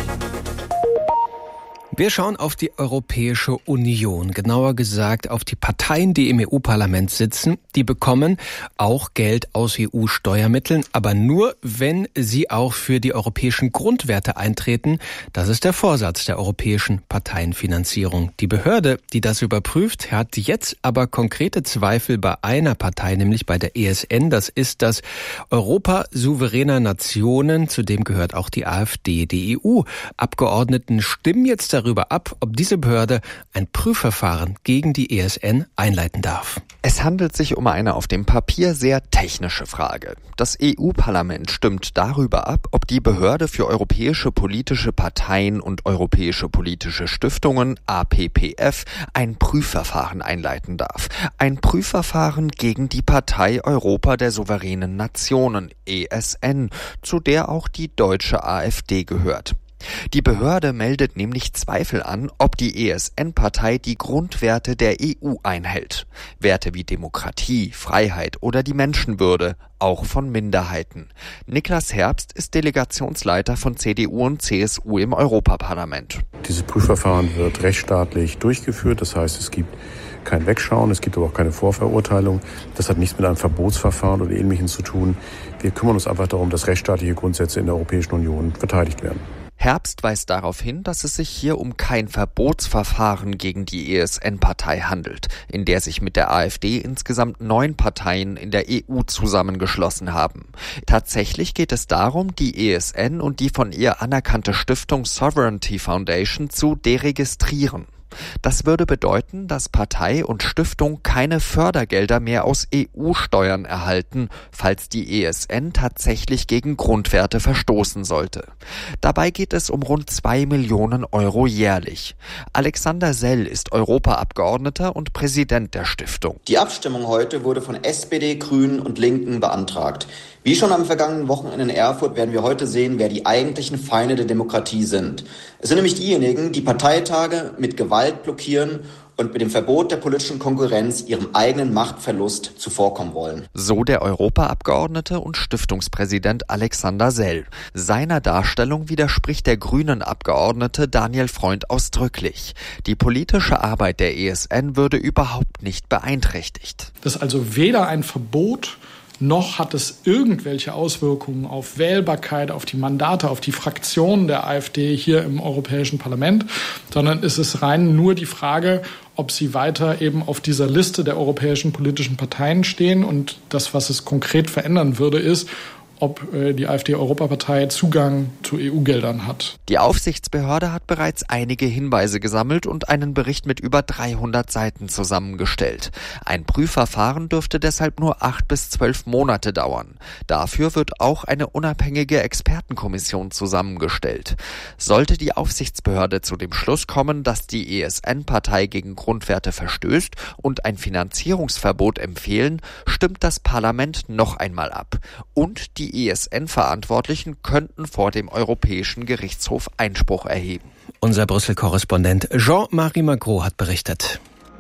Wir schauen auf die Europäische Union, genauer gesagt auf die Parteien, die im EU-Parlament sitzen. Die bekommen auch Geld aus EU-Steuermitteln, aber nur, wenn sie auch für die europäischen Grundwerte eintreten. Das ist der Vorsatz der europäischen Parteienfinanzierung. Die Behörde, die das überprüft, hat jetzt aber konkrete Zweifel bei einer Partei, nämlich bei der ESN. Das ist das Europa souveräner Nationen, zu dem gehört auch die AfD. Die EU-Abgeordneten stimmen jetzt darüber ab, ob diese Behörde ein Prüfverfahren gegen die ESN einleiten darf. Es handelt sich um eine auf dem Papier sehr technische Frage. Das EU-Parlament stimmt darüber ab, ob die Behörde für europäische politische Parteien und europäische politische Stiftungen, APPF, ein Prüfverfahren einleiten darf. Ein Prüfverfahren gegen die Partei Europa der souveränen Nationen, ESN, zu der auch die deutsche AfD gehört. Die Behörde meldet nämlich Zweifel an, ob die ESN-Partei die Grundwerte der EU einhält. Werte wie Demokratie, Freiheit oder die Menschenwürde, auch von Minderheiten. Niklas Herbst ist Delegationsleiter von CDU und CSU im Europaparlament. Dieses Prüfverfahren wird rechtsstaatlich durchgeführt, das heißt, es gibt kein Wegschauen, es gibt aber auch keine Vorverurteilung. Das hat nichts mit einem Verbotsverfahren oder Ähnlichem zu tun. Wir kümmern uns einfach darum, dass rechtsstaatliche Grundsätze in der Europäischen Union verteidigt werden. Herbst weist darauf hin, dass es sich hier um kein Verbotsverfahren gegen die ESN-Partei handelt, in der sich mit der AfD insgesamt 9 Parteien in der EU zusammengeschlossen haben. Tatsächlich geht es darum, die ESN und die von ihr anerkannte Stiftung Sovereignty Foundation zu deregistrieren. Das würde bedeuten, dass Partei und Stiftung keine Fördergelder mehr aus EU-Steuern erhalten, falls die ESN tatsächlich gegen Grundwerte verstoßen sollte. Dabei geht es um rund 2 Millionen Euro jährlich. Alexander Sell ist Europaabgeordneter und Präsident der Stiftung. Die Abstimmung heute wurde von SPD, Grünen und Linken beantragt. Wie schon am vergangenen Wochenende in Erfurt werden wir heute sehen, wer die eigentlichen Feinde der Demokratie sind. Es sind nämlich diejenigen, die Parteitage mit Gewalt blockieren und mit dem Verbot der politischen Konkurrenz ihrem eigenen Machtverlust zuvorkommen wollen. So der Europaabgeordnete und Stiftungspräsident Alexander Sell. Seiner Darstellung widerspricht der Grünen-Abgeordnete Daniel Freund ausdrücklich. Die politische Arbeit der ESN würde überhaupt nicht beeinträchtigt. Das ist also weder ein Verbot, noch hat es irgendwelche Auswirkungen auf Wählbarkeit, auf die Mandate, auf die Fraktionen der AfD hier im Europäischen Parlament, sondern es ist rein nur die Frage, ob sie weiter eben auf dieser Liste der europäischen politischen Parteien stehen. Und das, was es konkret verändern würde, ist, ob die AfD-Europapartei Zugang zu EU-Geldern hat. Die Aufsichtsbehörde hat bereits einige Hinweise gesammelt und einen Bericht mit über 300 Seiten zusammengestellt. Ein Prüfverfahren dürfte deshalb nur 8 bis 12 Monate dauern. Dafür wird auch eine unabhängige Expertenkommission zusammengestellt. Sollte die Aufsichtsbehörde zu dem Schluss kommen, dass die ESN-Partei gegen Grundwerte verstößt und ein Finanzierungsverbot empfehlen, stimmt das Parlament noch einmal ab. Und die ESN-Verantwortlichen könnten vor dem Europäischen Gerichtshof Einspruch erheben. Unser Brüssel-Korrespondent Jean-Marie Magro hat berichtet.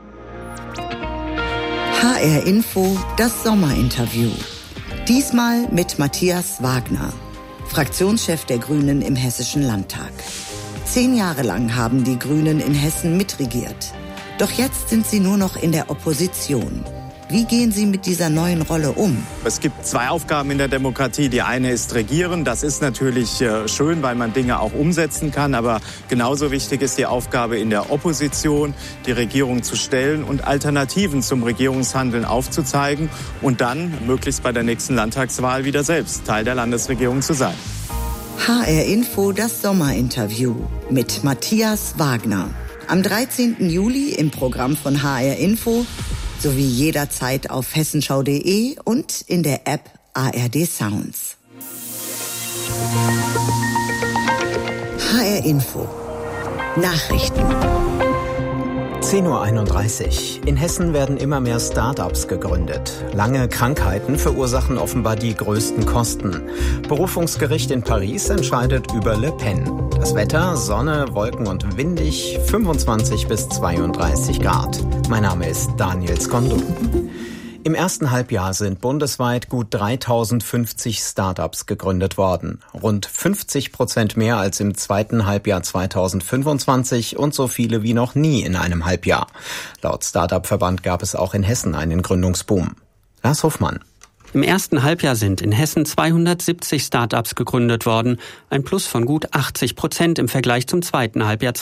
HR Info, das Sommerinterview. Diesmal mit Matthias Wagner, Fraktionschef der Grünen im Hessischen Landtag. 10 Jahre lang haben die Grünen in Hessen mitregiert. Doch jetzt sind sie nur noch in der Opposition. Wie gehen Sie mit dieser neuen Rolle um? Es gibt 2 Aufgaben in der Demokratie. Die eine ist Regieren. Das ist natürlich schön, weil man Dinge auch umsetzen kann. Aber genauso wichtig ist die Aufgabe in der Opposition, die Regierung zu stellen und Alternativen zum Regierungshandeln aufzuzeigen und dann möglichst bei der nächsten Landtagswahl wieder selbst Teil der Landesregierung zu sein. HR Info, das Sommerinterview mit Matthias Wagner. Am 13. Juli im Programm von HR Info sowie jederzeit auf hessenschau.de und in der App ARD Sounds. HR Info. Nachrichten. 10:31 Uhr. In Hessen werden immer mehr Start-ups gegründet. Lange Krankheiten verursachen offenbar die größten Kosten. Berufungsgericht in Paris entscheidet über Le Pen. Das Wetter, Sonne, Wolken und windig, 25 bis 32 Grad. Mein Name ist Daniel Skondo. Im ersten Halbjahr sind bundesweit gut 3050 Start-ups gegründet worden. Rund 50% mehr als im zweiten Halbjahr 2025 und so viele wie noch nie in einem Halbjahr. Laut Start-up-Verband gab es auch in Hessen einen Gründungsboom. Lars Hofmann. Im ersten Halbjahr sind in Hessen 270 Start-ups gegründet worden, ein Plus von gut 80% im Vergleich zum zweiten Halbjahr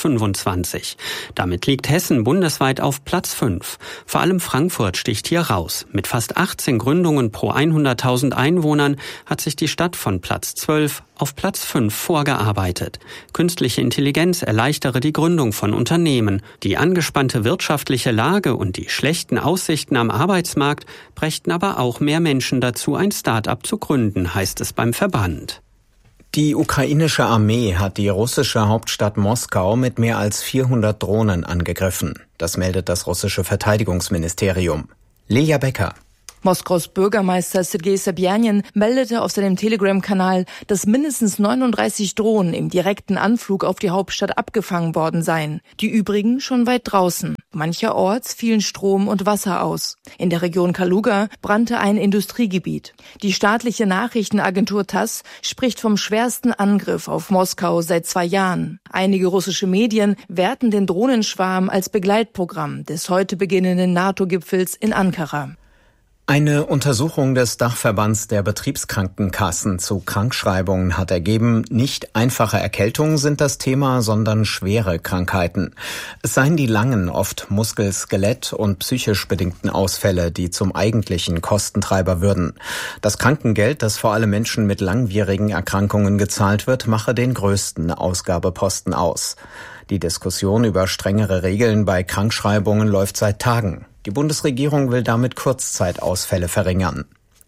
2025. Damit liegt Hessen bundesweit auf Platz 5. Vor allem Frankfurt sticht hier raus. Mit fast 18 Gründungen pro 100.000 Einwohnern hat sich die Stadt von Platz 12 auf Platz 5 vorgearbeitet. Künstliche Intelligenz erleichtere die Gründung von Unternehmen. Die angespannte wirtschaftliche Lage und die schlechten Aussichten am Arbeitsmarkt brächten aber auch mehr Menschen dazu, ein Start-up zu gründen, heißt es beim Verband. Die ukrainische Armee hat die russische Hauptstadt Moskau mit mehr als 400 Drohnen angegriffen. Das meldet das russische Verteidigungsministerium. Lea Becker. Moskaus Bürgermeister Sergei Sobjanin meldete auf seinem Telegram-Kanal, dass mindestens 39 Drohnen im direkten Anflug auf die Hauptstadt abgefangen worden seien. Die übrigen schon weit draußen. Mancherorts fielen Strom und Wasser aus. In der Region Kaluga brannte ein Industriegebiet. Die staatliche Nachrichtenagentur TASS spricht vom schwersten Angriff auf Moskau seit 2 Jahren. Einige russische Medien werten den Drohnenschwarm als Begleitprogramm des heute beginnenden NATO-Gipfels in Ankara. Eine Untersuchung des Dachverbands der Betriebskrankenkassen zu Krankschreibungen hat ergeben, nicht einfache Erkältungen sind das Thema, sondern schwere Krankheiten. Es seien die langen, oft Muskel-, Skelett- und psychisch bedingten Ausfälle, die zum eigentlichen Kostentreiber würden. Das Krankengeld, das vor allem Menschen mit langwierigen Erkrankungen gezahlt wird, mache den größten Ausgabeposten aus. Die Diskussion über strengere Regeln bei Krankschreibungen läuft seit Tagen. Die Bundesregierung will damit Kurzzeitausfälle verringern.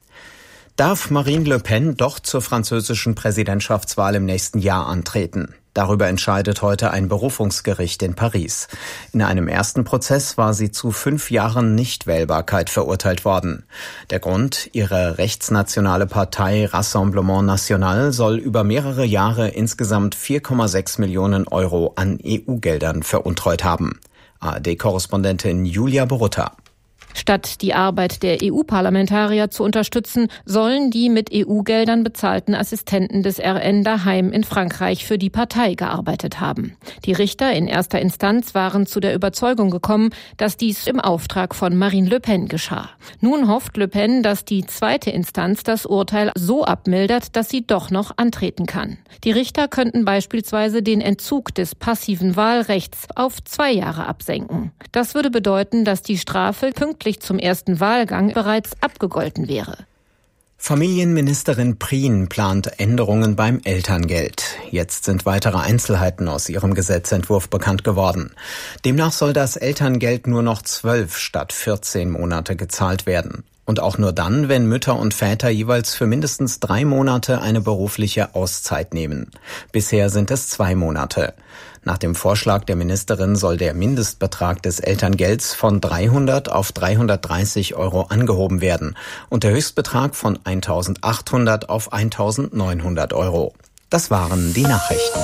Darf Marine Le Pen doch zur französischen Präsidentschaftswahl im nächsten Jahr antreten? Darüber entscheidet heute ein Berufungsgericht in Paris. In einem ersten Prozess war sie zu 5 Jahren Nichtwählbarkeit verurteilt worden. Der Grund: ihre rechtsnationale Partei Rassemblement National soll über mehrere Jahre insgesamt 4,6 Millionen Euro an EU-Geldern veruntreut haben. ARD-Korrespondentin Julia Borutta. Statt die Arbeit der EU-Parlamentarier zu unterstützen, sollen die mit EU-Geldern bezahlten Assistenten des RN daheim in Frankreich für die Partei gearbeitet haben. Die Richter in erster Instanz waren zu der Überzeugung gekommen, dass dies im Auftrag von Marine Le Pen geschah. Nun hofft Le Pen, dass die zweite Instanz das Urteil so abmildert, dass sie doch noch antreten kann. Die Richter könnten beispielsweise den Entzug des passiven Wahlrechts auf 2 Jahre absenken. Das würde bedeuten, dass die Strafe pünktlich zum ersten Wahlgang bereits abgegolten wäre. Familienministerin Prien plant Änderungen beim Elterngeld. Jetzt sind weitere Einzelheiten aus ihrem Gesetzentwurf bekannt geworden. Demnach soll das Elterngeld nur noch 12 statt 14 Monate gezahlt werden. Und auch nur dann, wenn Mütter und Väter jeweils für mindestens 3 Monate eine berufliche Auszeit nehmen. Bisher sind es 2 Monate. Nach dem Vorschlag der Ministerin soll der Mindestbetrag des Elterngelds von 300 auf 330 Euro angehoben werden und der Höchstbetrag von 1.800 auf 1.900 Euro. Das waren die Nachrichten.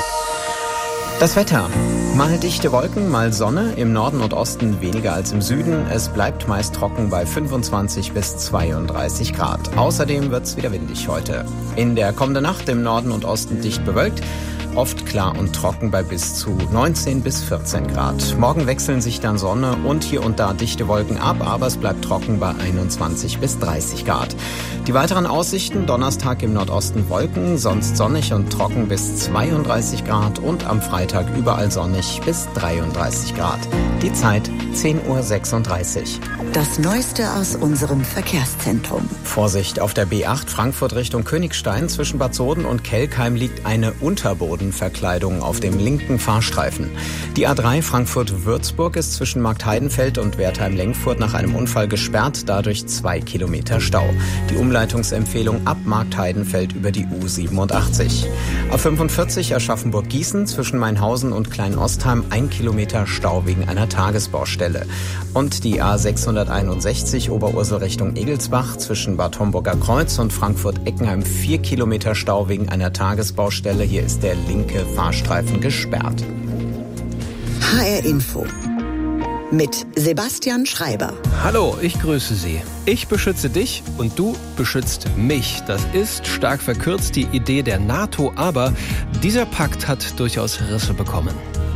Das Wetter. Mal dichte Wolken, mal Sonne, im Norden und Osten weniger als im Süden. Es bleibt meist trocken bei 25 bis 32 Grad. Außerdem wird's wieder windig heute. In der kommenden Nacht im Norden und Osten dicht bewölkt. Oft klar und trocken bei bis zu 19 bis 14 Grad. Morgen wechseln sich dann Sonne und hier und da dichte Wolken ab, aber es bleibt trocken bei 21 bis 30 Grad. Die weiteren Aussichten: Donnerstag im Nordosten Wolken, sonst sonnig und trocken bis 32 Grad und am Freitag überall sonnig bis 33 Grad. Die Zeit 10:36 Uhr. Das Neueste aus unserem Verkehrszentrum. Vorsicht, auf der B8 Frankfurt Richtung Königstein zwischen Bad Soden und Kelkheim liegt eine Unterboden Minenverkleidung auf dem linken Fahrstreifen. Die A3 Frankfurt-Würzburg ist zwischen Marktheidenfeld und Wertheim-Lenkfurt nach einem Unfall gesperrt, dadurch 2 Kilometer Stau. Die Umleitungsempfehlung ab Marktheidenfeld über die U87. A45 Aschaffenburg-Gießen zwischen Mainhausen und Kleinostheim 1 Kilometer Stau wegen einer Tagesbaustelle. Und die A661 Oberursel Richtung Egelsbach zwischen Bad Homburger Kreuz und Frankfurt-Eckenheim 4 Kilometer Stau wegen einer Tagesbaustelle. Hier ist der linke Fahrstreifen gesperrt. HR Info mit Sebastian Schreiber. Hallo, ich grüße Sie. Ich beschütze dich und du beschützt mich. Das ist, stark verkürzt, die Idee der NATO, aber dieser Pakt hat durchaus Risse bekommen.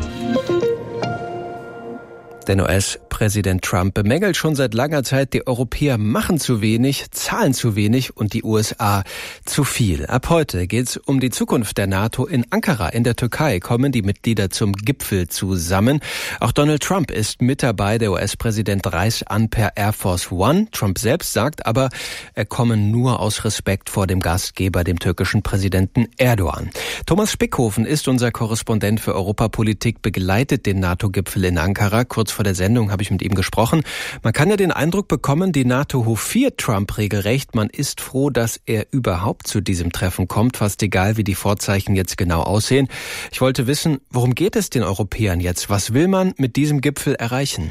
Denn US-Präsident Trump bemängelt schon seit langer Zeit, die Europäer machen zu wenig, zahlen zu wenig und die USA zu viel. Ab heute geht es um die Zukunft der NATO. In Ankara in der Türkei kommen die Mitglieder zum Gipfel zusammen. Auch Donald Trump ist mit dabei. Der US-Präsident reist an per Air Force One. Trump selbst sagt aber, er komme nur aus Respekt vor dem Gastgeber, dem türkischen Präsidenten Erdogan. Thomas Spickhofen ist unser Korrespondent für Europapolitik, begleitet den NATO-Gipfel in Ankara. Kurz vor der Sendung habe ich mit ihm gesprochen. Man kann ja den Eindruck bekommen, die NATO hofiert Trump regelrecht. Man ist froh, dass er überhaupt zu diesem Treffen kommt, fast egal, wie die Vorzeichen jetzt genau aussehen. Ich wollte wissen, worum geht es den Europäern jetzt? Was will man mit diesem Gipfel erreichen?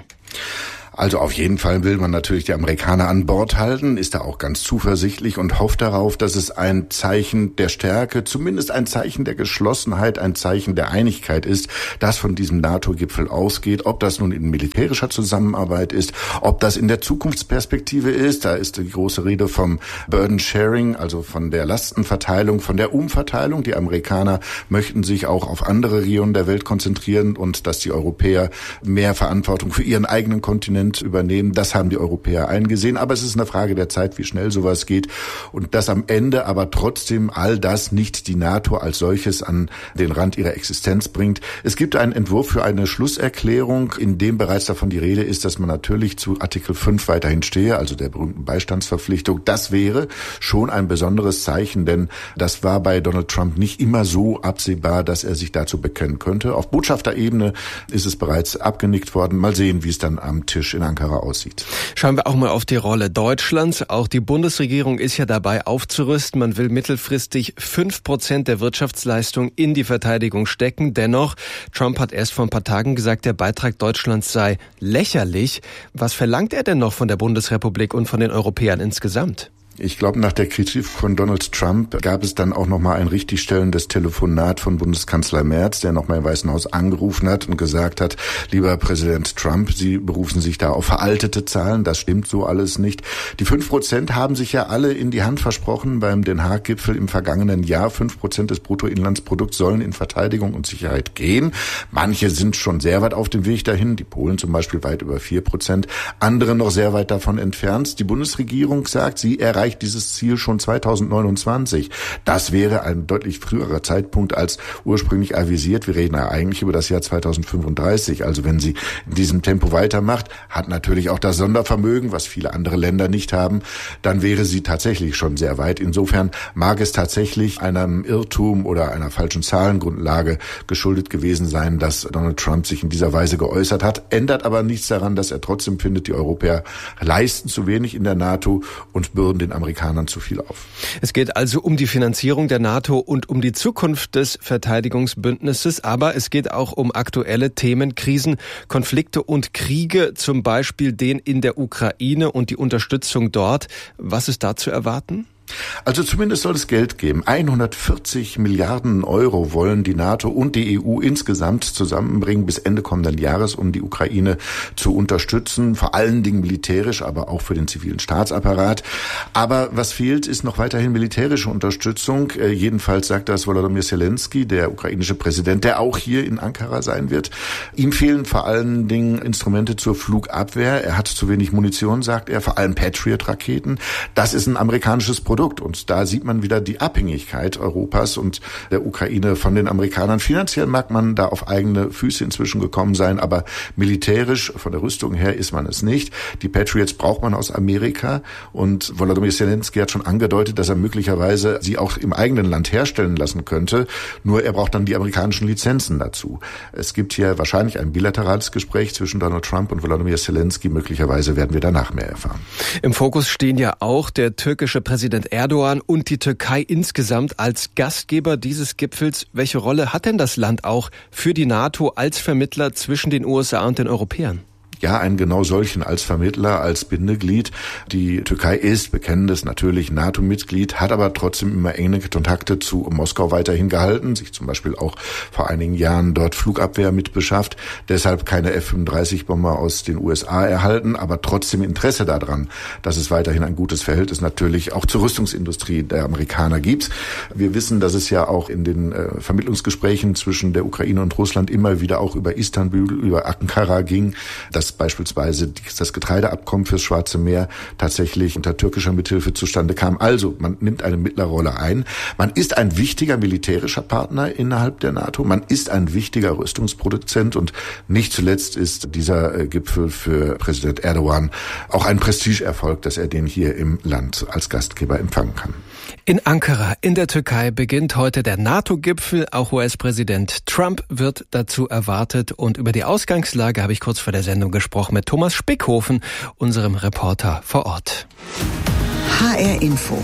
Also auf jeden Fall will man natürlich die Amerikaner an Bord halten, ist da auch ganz zuversichtlich und hofft darauf, dass es ein Zeichen der Stärke, zumindest ein Zeichen der Geschlossenheit, ein Zeichen der Einigkeit ist, das von diesem NATO-Gipfel ausgeht. Ob das nun in militärischer Zusammenarbeit ist, ob das in der Zukunftsperspektive ist, da ist die große Rede vom Burden Sharing, also von der Lastenverteilung, von der Umverteilung. Die Amerikaner möchten sich auch auf andere Regionen der Welt konzentrieren und dass die Europäer mehr Verantwortung für ihren eigenen Kontinent übernehmen. Das haben die Europäer eingesehen. Aber es ist eine Frage der Zeit, wie schnell sowas geht. Und dass am Ende aber trotzdem all das nicht die NATO als solches an den Rand ihrer Existenz bringt. Es gibt einen Entwurf für eine Schlusserklärung, in dem bereits davon die Rede ist, dass man natürlich zu Artikel 5 weiterhin stehe, also der berühmten Beistandsverpflichtung. Das wäre schon ein besonderes Zeichen, denn das war bei Donald Trump nicht immer so absehbar, dass er sich dazu bekennen könnte. Auf Botschafterebene ist es bereits abgenickt worden. Mal sehen, wie es dann am Tisch in Ankara aussieht. Schauen wir auch mal auf die Rolle Deutschlands. Auch die Bundesregierung ist ja dabei aufzurüsten. Man will mittelfristig 5% der Wirtschaftsleistung in die Verteidigung stecken. Dennoch, Trump hat erst vor ein paar Tagen gesagt, der Beitrag Deutschlands sei lächerlich. Was verlangt er denn noch von der Bundesrepublik und von den Europäern insgesamt? Ich glaube, nach der Kritik von Donald Trump gab es dann auch nochmal ein richtigstellendes Telefonat von Bundeskanzler Merz, der nochmal im Weißen Haus angerufen hat und gesagt hat, lieber Präsident Trump, Sie berufen sich da auf veraltete Zahlen, das stimmt so alles nicht. Die 5% haben sich ja alle in die Hand versprochen beim Den Haag-Gipfel im vergangenen Jahr. 5% des Bruttoinlandsprodukts sollen in Verteidigung und Sicherheit gehen. Manche sind schon sehr weit auf dem Weg dahin, die Polen zum Beispiel weit über 4%, andere noch sehr weit davon entfernt. Die Bundesregierung sagt, sie erreicht dieses Ziel schon 2029. Das wäre ein deutlich früherer Zeitpunkt als ursprünglich avisiert. Wir reden ja eigentlich über das Jahr 2035. Also wenn sie in diesem Tempo weitermacht, hat natürlich auch das Sondervermögen, was viele andere Länder nicht haben, dann wäre sie tatsächlich schon sehr weit. Insofern mag es tatsächlich einem Irrtum oder einer falschen Zahlengrundlage geschuldet gewesen sein, dass Donald Trump sich in dieser Weise geäußert hat. Ändert aber nichts daran, dass er trotzdem findet, die Europäer leisten zu wenig in der NATO und bürden den Amerikanern zu viel auf. Es geht also um die Finanzierung der NATO und um die Zukunft des Verteidigungsbündnisses, aber es geht auch um aktuelle Themen, Krisen, Konflikte und Kriege, zum Beispiel den in der Ukraine und die Unterstützung dort. Was ist da zu erwarten? Also zumindest soll es Geld geben. 140 Milliarden Euro wollen die NATO und die EU insgesamt zusammenbringen bis Ende kommenden Jahres, um die Ukraine zu unterstützen, vor allen Dingen militärisch, aber auch für den zivilen Staatsapparat. Aber was fehlt, ist noch weiterhin militärische Unterstützung. Jedenfalls sagt das Volodymyr Zelensky, der ukrainische Präsident, der auch hier in Ankara sein wird. Ihm fehlen vor allen Dingen Instrumente zur Flugabwehr. Er hat zu wenig Munition, sagt er, vor allem Patriot-Raketen. Das ist ein amerikanisches Problem. Produkt. Und da sieht man wieder die Abhängigkeit Europas und der Ukraine von den Amerikanern. Finanziell mag man da auf eigene Füße inzwischen gekommen sein, aber militärisch von der Rüstung her ist man es nicht. Die Patriots braucht man aus Amerika und Volodymyr Zelensky hat schon angedeutet, dass er möglicherweise sie auch im eigenen Land herstellen lassen könnte. Nur er braucht dann die amerikanischen Lizenzen dazu. Es gibt hier wahrscheinlich ein bilaterales Gespräch zwischen Donald Trump und Volodymyr Zelensky. Möglicherweise werden wir danach mehr erfahren. Im Fokus stehen ja auch der türkische Präsident Erdogan und die Türkei insgesamt als Gastgeber dieses Gipfels. Welche Rolle hat denn das Land auch für die NATO als Vermittler zwischen den USA und den Europäern? Ja, einen genau solchen als Vermittler, als Bindeglied. Die Türkei ist bekennendes natürlich NATO-Mitglied, hat aber trotzdem immer enge Kontakte zu Moskau weiterhin gehalten, sich zum Beispiel auch vor einigen Jahren dort Flugabwehr mit beschafft, deshalb keine F-35-Bomber aus den USA erhalten, aber trotzdem Interesse daran, dass es weiterhin ein gutes Verhältnis natürlich auch zur Rüstungsindustrie der Amerikaner gibt. Wir wissen, dass es ja auch in den Vermittlungsgesprächen zwischen der Ukraine und Russland immer wieder auch über Istanbul, über Ankara ging, dass beispielsweise das Getreideabkommen fürs Schwarze Meer tatsächlich unter türkischer Mithilfe zustande kam. Also, man nimmt eine Mittlerrolle ein. Man ist ein wichtiger militärischer Partner innerhalb der NATO. Man ist ein wichtiger Rüstungsproduzent und nicht zuletzt ist dieser Gipfel für Präsident Erdogan auch ein Prestigeerfolg, dass er den hier im Land als Gastgeber empfangen kann. In Ankara in der Türkei beginnt heute der NATO-Gipfel. Auch US-Präsident Trump wird dazu erwartet. Und über die Ausgangslage habe ich kurz vor der Sendung gesprochen mit Thomas Spickhofen, unserem Reporter vor Ort. HR Info.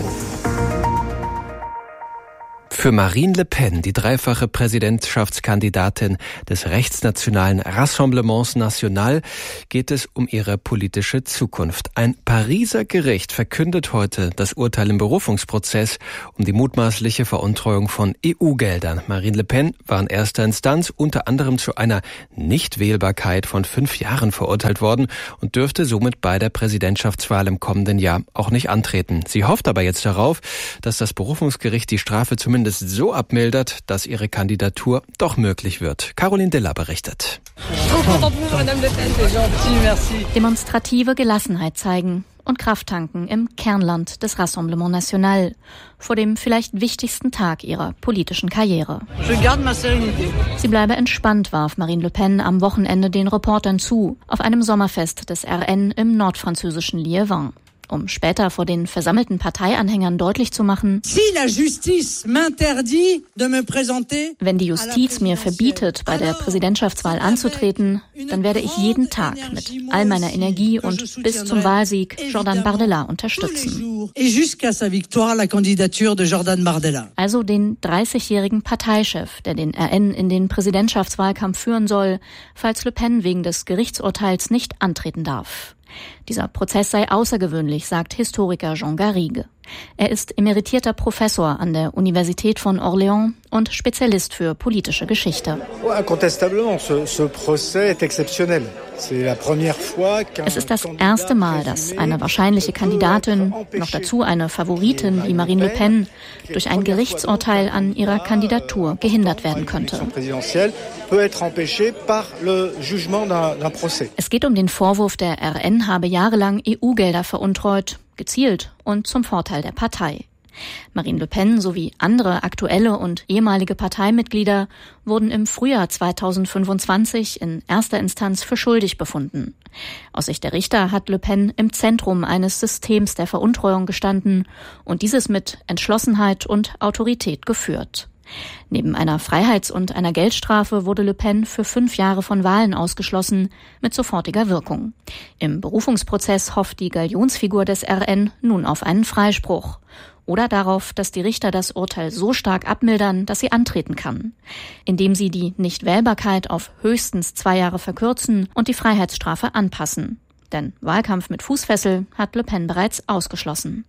Für Marine Le Pen, die dreifache Präsidentschaftskandidatin des rechtsnationalen Rassemblement National, geht es um ihre politische Zukunft. Ein Pariser Gericht verkündet heute das Urteil im Berufungsprozess um die mutmaßliche Veruntreuung von EU-Geldern. Marine Le Pen war in erster Instanz unter anderem zu einer Nichtwählbarkeit von 5 Jahren verurteilt worden und dürfte somit bei der Präsidentschaftswahl im kommenden Jahr auch nicht antreten. Sie hofft aber jetzt darauf, dass das Berufungsgericht die Strafe zumindest so abmildert, dass ihre Kandidatur doch möglich wird. Caroline Della berichtet. Demonstrative Gelassenheit zeigen und Kraft tanken im Kernland des Rassemblement National vor dem vielleicht wichtigsten Tag ihrer politischen Karriere. Sie bleibe entspannt, warf Marine Le Pen am Wochenende den Reportern zu, auf einem Sommerfest des RN im nordfranzösischen Liévin. Um später vor den versammelten Parteianhängern deutlich zu machen, wenn die Justiz mir verbietet, bei der Präsidentschaftswahl anzutreten, dann werde ich jeden Tag mit all meiner Energie und bis zum Wahlsieg Jordan Bardella unterstützen. Also den 30-jährigen Parteichef, der den RN in den Präsidentschaftswahlkampf führen soll, falls Le Pen wegen des Gerichtsurteils nicht antreten darf. Dieser Prozess sei außergewöhnlich, sagt Historiker Jean Garrigue. Er ist emeritierter Professor an der Universität von Orléans und Spezialist für politische Geschichte. Es ist das erste Mal, dass eine wahrscheinliche Kandidatin, noch dazu eine Favoritin wie Marine Le Pen, durch ein Gerichtsurteil an ihrer Kandidatur gehindert werden könnte. Es geht um den Vorwurf, der RN habe jahrelang EU-Gelder veruntreut, gezielt und zum Vorteil der Partei. Marine Le Pen sowie andere aktuelle und ehemalige Parteimitglieder wurden im Frühjahr 2025 in erster Instanz für schuldig befunden. Aus Sicht der Richter hat Le Pen im Zentrum eines Systems der Veruntreuung gestanden und dieses mit Entschlossenheit und Autorität geführt. Neben einer Freiheits- und einer Geldstrafe wurde Le Pen für 5 Jahre von Wahlen ausgeschlossen, mit sofortiger Wirkung. Im Berufungsprozess hofft die Galionsfigur des RN nun auf einen Freispruch oder darauf, dass die Richter das Urteil so stark abmildern, dass sie antreten kann, indem sie die Nichtwählbarkeit auf höchstens 2 Jahre verkürzen und die Freiheitsstrafe anpassen. Denn Wahlkampf mit Fußfessel hat Le Pen bereits ausgeschlossen.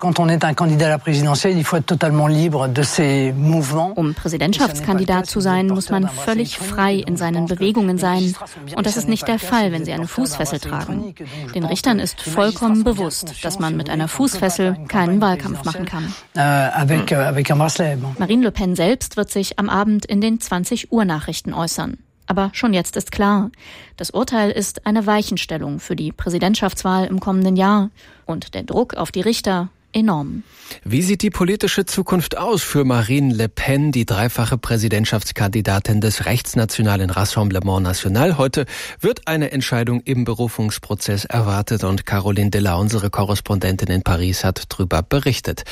Um Präsidentschaftskandidat zu sein, muss man völlig frei in seinen Bewegungen sein. Und das ist nicht der Fall, wenn sie eine Fußfessel tragen. Den Richtern ist vollkommen bewusst, dass man mit einer Fußfessel keinen Wahlkampf machen kann. Marine Le Pen selbst wird sich am Abend in den 20-Uhr-Nachrichten äußern. Aber schon jetzt ist klar, das Urteil ist eine Weichenstellung für die Präsidentschaftswahl im kommenden Jahr und der Druck auf die Richter enorm. Wie sieht die politische Zukunft aus für Marine Le Pen, die dreifache Präsidentschaftskandidatin des rechtsnationalen Rassemblement National? Heute wird eine Entscheidung im Berufungsprozess erwartet und Caroline Della, unsere Korrespondentin in Paris, hat drüber berichtet.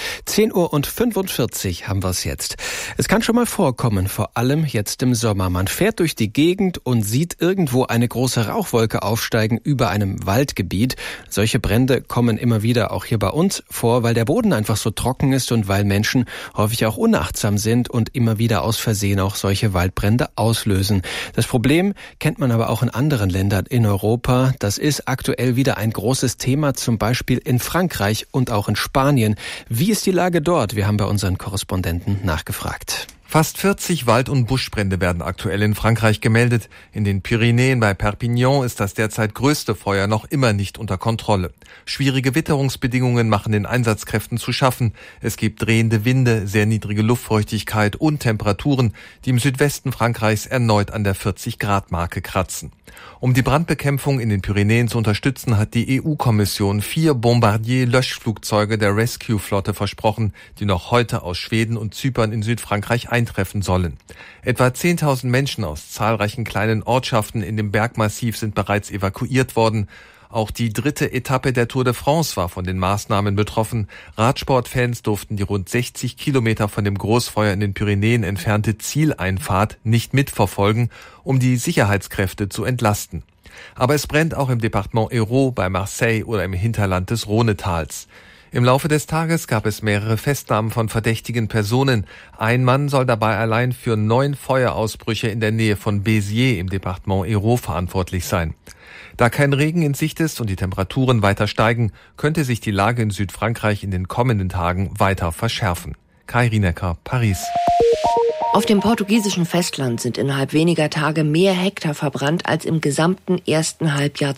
10:45 haben wir es jetzt. Es kann schon mal vorkommen, vor allem jetzt im Sommer. Man fährt durch die Gegend und sieht irgendwo eine große Rauchwolke aufsteigen über einem Waldgebiet. Solche Brände kommen immer wieder auch hier bei uns vor, weil der Boden einfach so trocken ist und weil Menschen häufig auch unachtsam sind und immer wieder aus Versehen auch solche Waldbrände auslösen. Das Problem kennt man aber auch in anderen Ländern in Europa. Das ist aktuell wieder ein großes Thema, zum Beispiel in Frankreich und auch in Spanien. Wie ist die Lage dort? Wir haben bei unseren Korrespondenten nachgefragt. Fast 40 Wald- und Buschbrände werden aktuell in Frankreich gemeldet. In den Pyrenäen bei Perpignan ist das derzeit größte Feuer noch immer nicht unter Kontrolle. Schwierige Witterungsbedingungen machen den Einsatzkräften zu schaffen. Es gibt drehende Winde, sehr niedrige Luftfeuchtigkeit und Temperaturen, die im Südwesten Frankreichs erneut an der 40-Grad-Marke kratzen. Um die Brandbekämpfung in den Pyrenäen zu unterstützen, hat die EU-Kommission 4 Bombardier-Löschflugzeuge der Rescue-Flotte versprochen, die noch heute aus Schweden und Zypern in Südfrankreich eintreffen sollen. Etwa 10.000 Menschen aus zahlreichen kleinen Ortschaften in dem Bergmassiv sind bereits evakuiert worden. Auch die 3. Etappe der Tour de France war von den Maßnahmen betroffen. Radsportfans durften die rund 60 Kilometer von dem Großfeuer in den Pyrenäen entfernte Zieleinfahrt nicht mitverfolgen, um die Sicherheitskräfte zu entlasten. Aber es brennt auch im Departement Hérault, bei Marseille oder im Hinterland des Rhonetals. Im Laufe des Tages gab es mehrere Festnahmen von verdächtigen Personen. Ein Mann soll dabei allein für 9 Feuerausbrüche in der Nähe von Béziers im Departement Hérault verantwortlich sein. Da kein Regen in Sicht ist und die Temperaturen weiter steigen, könnte sich die Lage in Südfrankreich in den kommenden Tagen weiter verschärfen. Kai Rienecker, Paris. Auf dem portugiesischen Festland sind innerhalb weniger Tage mehr Hektar verbrannt als im gesamten ersten Halbjahr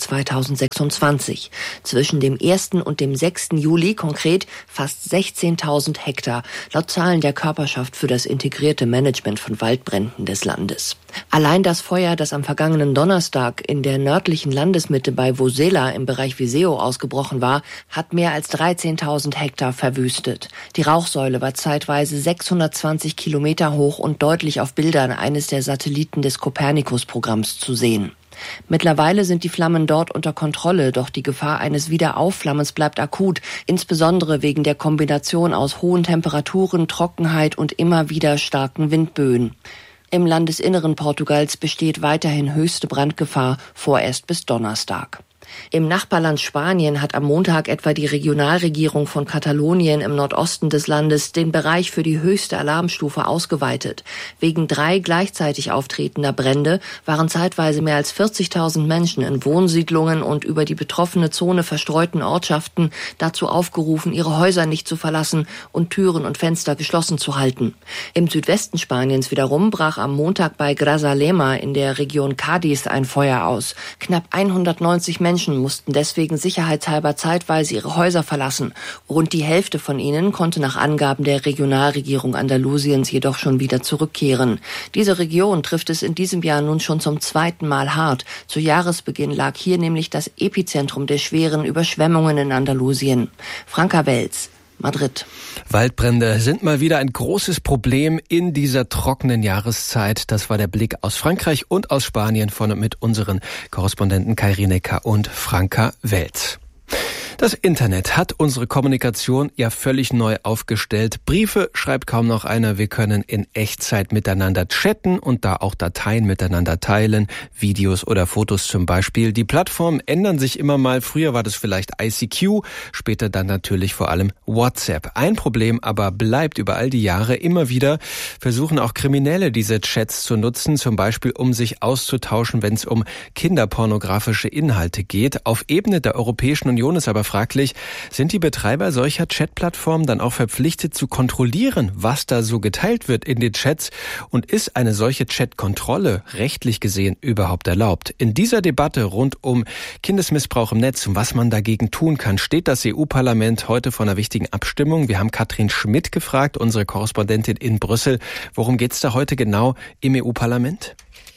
2026. Zwischen dem 1. und dem 6. Juli konkret fast 16.000 Hektar, laut Zahlen der Körperschaft für das integrierte Management von Waldbränden des Landes. Allein das Feuer, das am vergangenen Donnerstag in der nördlichen Landesmitte bei Vosela im Bereich Viseu ausgebrochen war, hat mehr als 13.000 Hektar verwüstet. Die Rauchsäule war zeitweise 620 Kilometer hoch und deutlich auf Bildern eines der Satelliten des Copernicus-Programms zu sehen. Mittlerweile sind die Flammen dort unter Kontrolle, doch die Gefahr eines Wiederaufflammens bleibt akut, insbesondere wegen der Kombination aus hohen Temperaturen, Trockenheit und immer wieder starken Windböen. Im Landesinneren Portugals besteht weiterhin höchste Brandgefahr, vorerst bis Donnerstag. Im Nachbarland Spanien hat am Montag etwa die Regionalregierung von Katalonien im Nordosten des Landes den Bereich für die höchste Alarmstufe ausgeweitet. Wegen 3 gleichzeitig auftretender Brände waren zeitweise mehr als 40.000 Menschen in Wohnsiedlungen und über die betroffene Zone verstreuten Ortschaften dazu aufgerufen, ihre Häuser nicht zu verlassen und Türen und Fenster geschlossen zu halten. Im Südwesten Spaniens wiederum brach am Montag bei Grazalema in der Region Cádiz ein Feuer aus. Knapp 190 Menschen mussten deswegen sicherheitshalber zeitweise ihre Häuser verlassen. Rund die Hälfte von ihnen konnte nach Angaben der Regionalregierung Andalusiens jedoch schon wieder zurückkehren. Diese Region trifft es in diesem Jahr nun schon zum 2. Mal hart. Zu Jahresbeginn lag hier nämlich das Epizentrum der schweren Überschwemmungen in Andalusien. Franka Welz, Madrid. Waldbrände sind mal wieder ein großes Problem in dieser trockenen Jahreszeit. Das war der Blick aus Frankreich und aus Spanien von und mit unseren Korrespondenten Kai Rienecker und Franka Welz. Das Internet hat unsere Kommunikation ja völlig neu aufgestellt. Briefe schreibt kaum noch einer. Wir können in Echtzeit miteinander chatten und da auch Dateien miteinander teilen, Videos oder Fotos zum Beispiel. Die Plattformen ändern sich immer mal. Früher war das vielleicht ICQ, später dann natürlich vor allem WhatsApp. Ein Problem aber bleibt über all die Jahre. Immer wieder versuchen auch Kriminelle diese Chats zu nutzen, zum Beispiel um sich auszutauschen, wenn es um kinderpornografische Inhalte geht. Auf Ebene der Europäischen Union ist aber fraglich, sind die Betreiber solcher Chatplattformen dann auch verpflichtet zu kontrollieren, was da so geteilt wird in den Chats, und ist eine solche Chatkontrolle rechtlich gesehen überhaupt erlaubt? In dieser Debatte rund um Kindesmissbrauch im Netz und was man dagegen tun kann, steht das EU-Parlament heute vor einer wichtigen Abstimmung. Wir haben Katrin Schmidt gefragt, unsere Korrespondentin in Brüssel. Worum geht's da heute genau im EU-Parlament?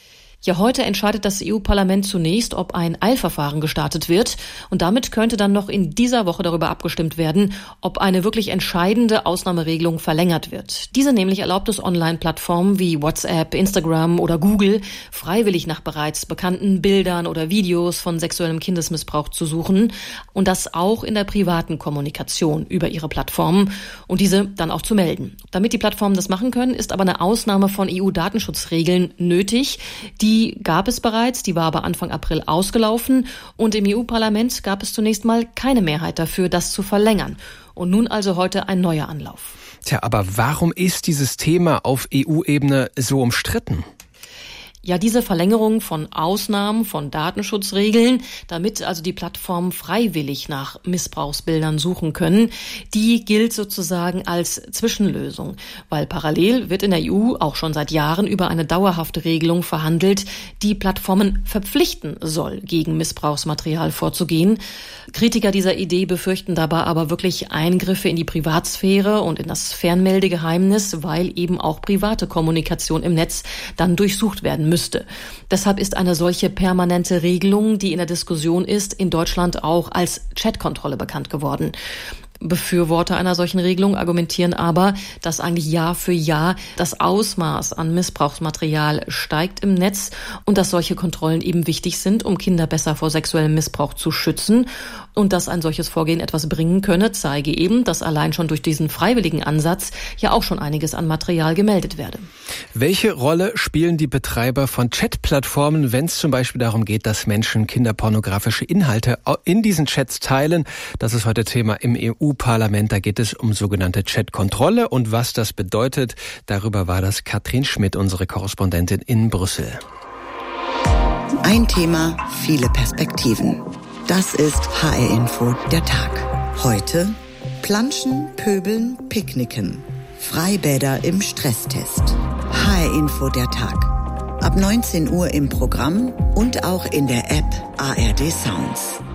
Ja, heute entscheidet das EU-Parlament zunächst, ob ein Eilverfahren gestartet wird. Und damit könnte dann noch in dieser Woche darüber abgestimmt werden, ob eine wirklich entscheidende Ausnahmeregelung verlängert wird. Diese nämlich erlaubt es Online-Plattformen wie WhatsApp, Instagram oder Google, freiwillig nach bereits bekannten Bildern oder Videos von sexuellem Kindesmissbrauch zu suchen. Und das auch in der privaten Kommunikation über ihre Plattformen und diese dann auch zu melden. Damit die Plattformen das machen können, ist aber eine Ausnahme von EU-Datenschutzregeln nötig. Die gab es bereits, die war aber Anfang April ausgelaufen und im EU-Parlament gab es zunächst mal keine Mehrheit dafür, das zu verlängern. Und nun also heute ein neuer Anlauf. Tja, aber warum ist dieses Thema auf EU-Ebene so umstritten? Ja, diese Verlängerung von Ausnahmen, von Datenschutzregeln, damit also die Plattformen freiwillig nach Missbrauchsbildern suchen können, die gilt sozusagen als Zwischenlösung. Weil parallel wird in der EU auch schon seit Jahren über eine dauerhafte Regelung verhandelt, die Plattformen verpflichten soll, gegen Missbrauchsmaterial vorzugehen. Kritiker dieser Idee befürchten dabei aber wirklich Eingriffe in die Privatsphäre und in das Fernmeldegeheimnis, weil eben auch private Kommunikation im Netz dann durchsucht werden müsste. Deshalb ist eine solche permanente Regelung, die in der Diskussion ist, in Deutschland auch als Chatkontrolle bekannt geworden. Befürworter einer solchen Regelung argumentieren aber, dass eigentlich Jahr für Jahr das Ausmaß an Missbrauchsmaterial steigt im Netz und dass solche Kontrollen eben wichtig sind, um Kinder besser vor sexuellem Missbrauch zu schützen. Und dass ein solches Vorgehen etwas bringen könne, zeige eben, dass allein schon durch diesen freiwilligen Ansatz ja auch schon einiges an Material gemeldet werde. Welche Rolle spielen die Betreiber von Chatplattformen, wenn es zum Beispiel darum geht, dass Menschen kinderpornografische Inhalte in diesen Chats teilen? Das ist heute Thema im EU-Parlament. Da geht es um sogenannte Chatkontrolle und was das bedeutet. Darüber war das Katrin Schmidt, unsere Korrespondentin in Brüssel. Ein Thema, viele Perspektiven. Das ist HR Info der Tag. Heute Planschen, Pöbeln, Picknicken. Freibäder im Stresstest. HR Info der Tag. Ab 19 Uhr im Programm und auch in der App ARD Sounds.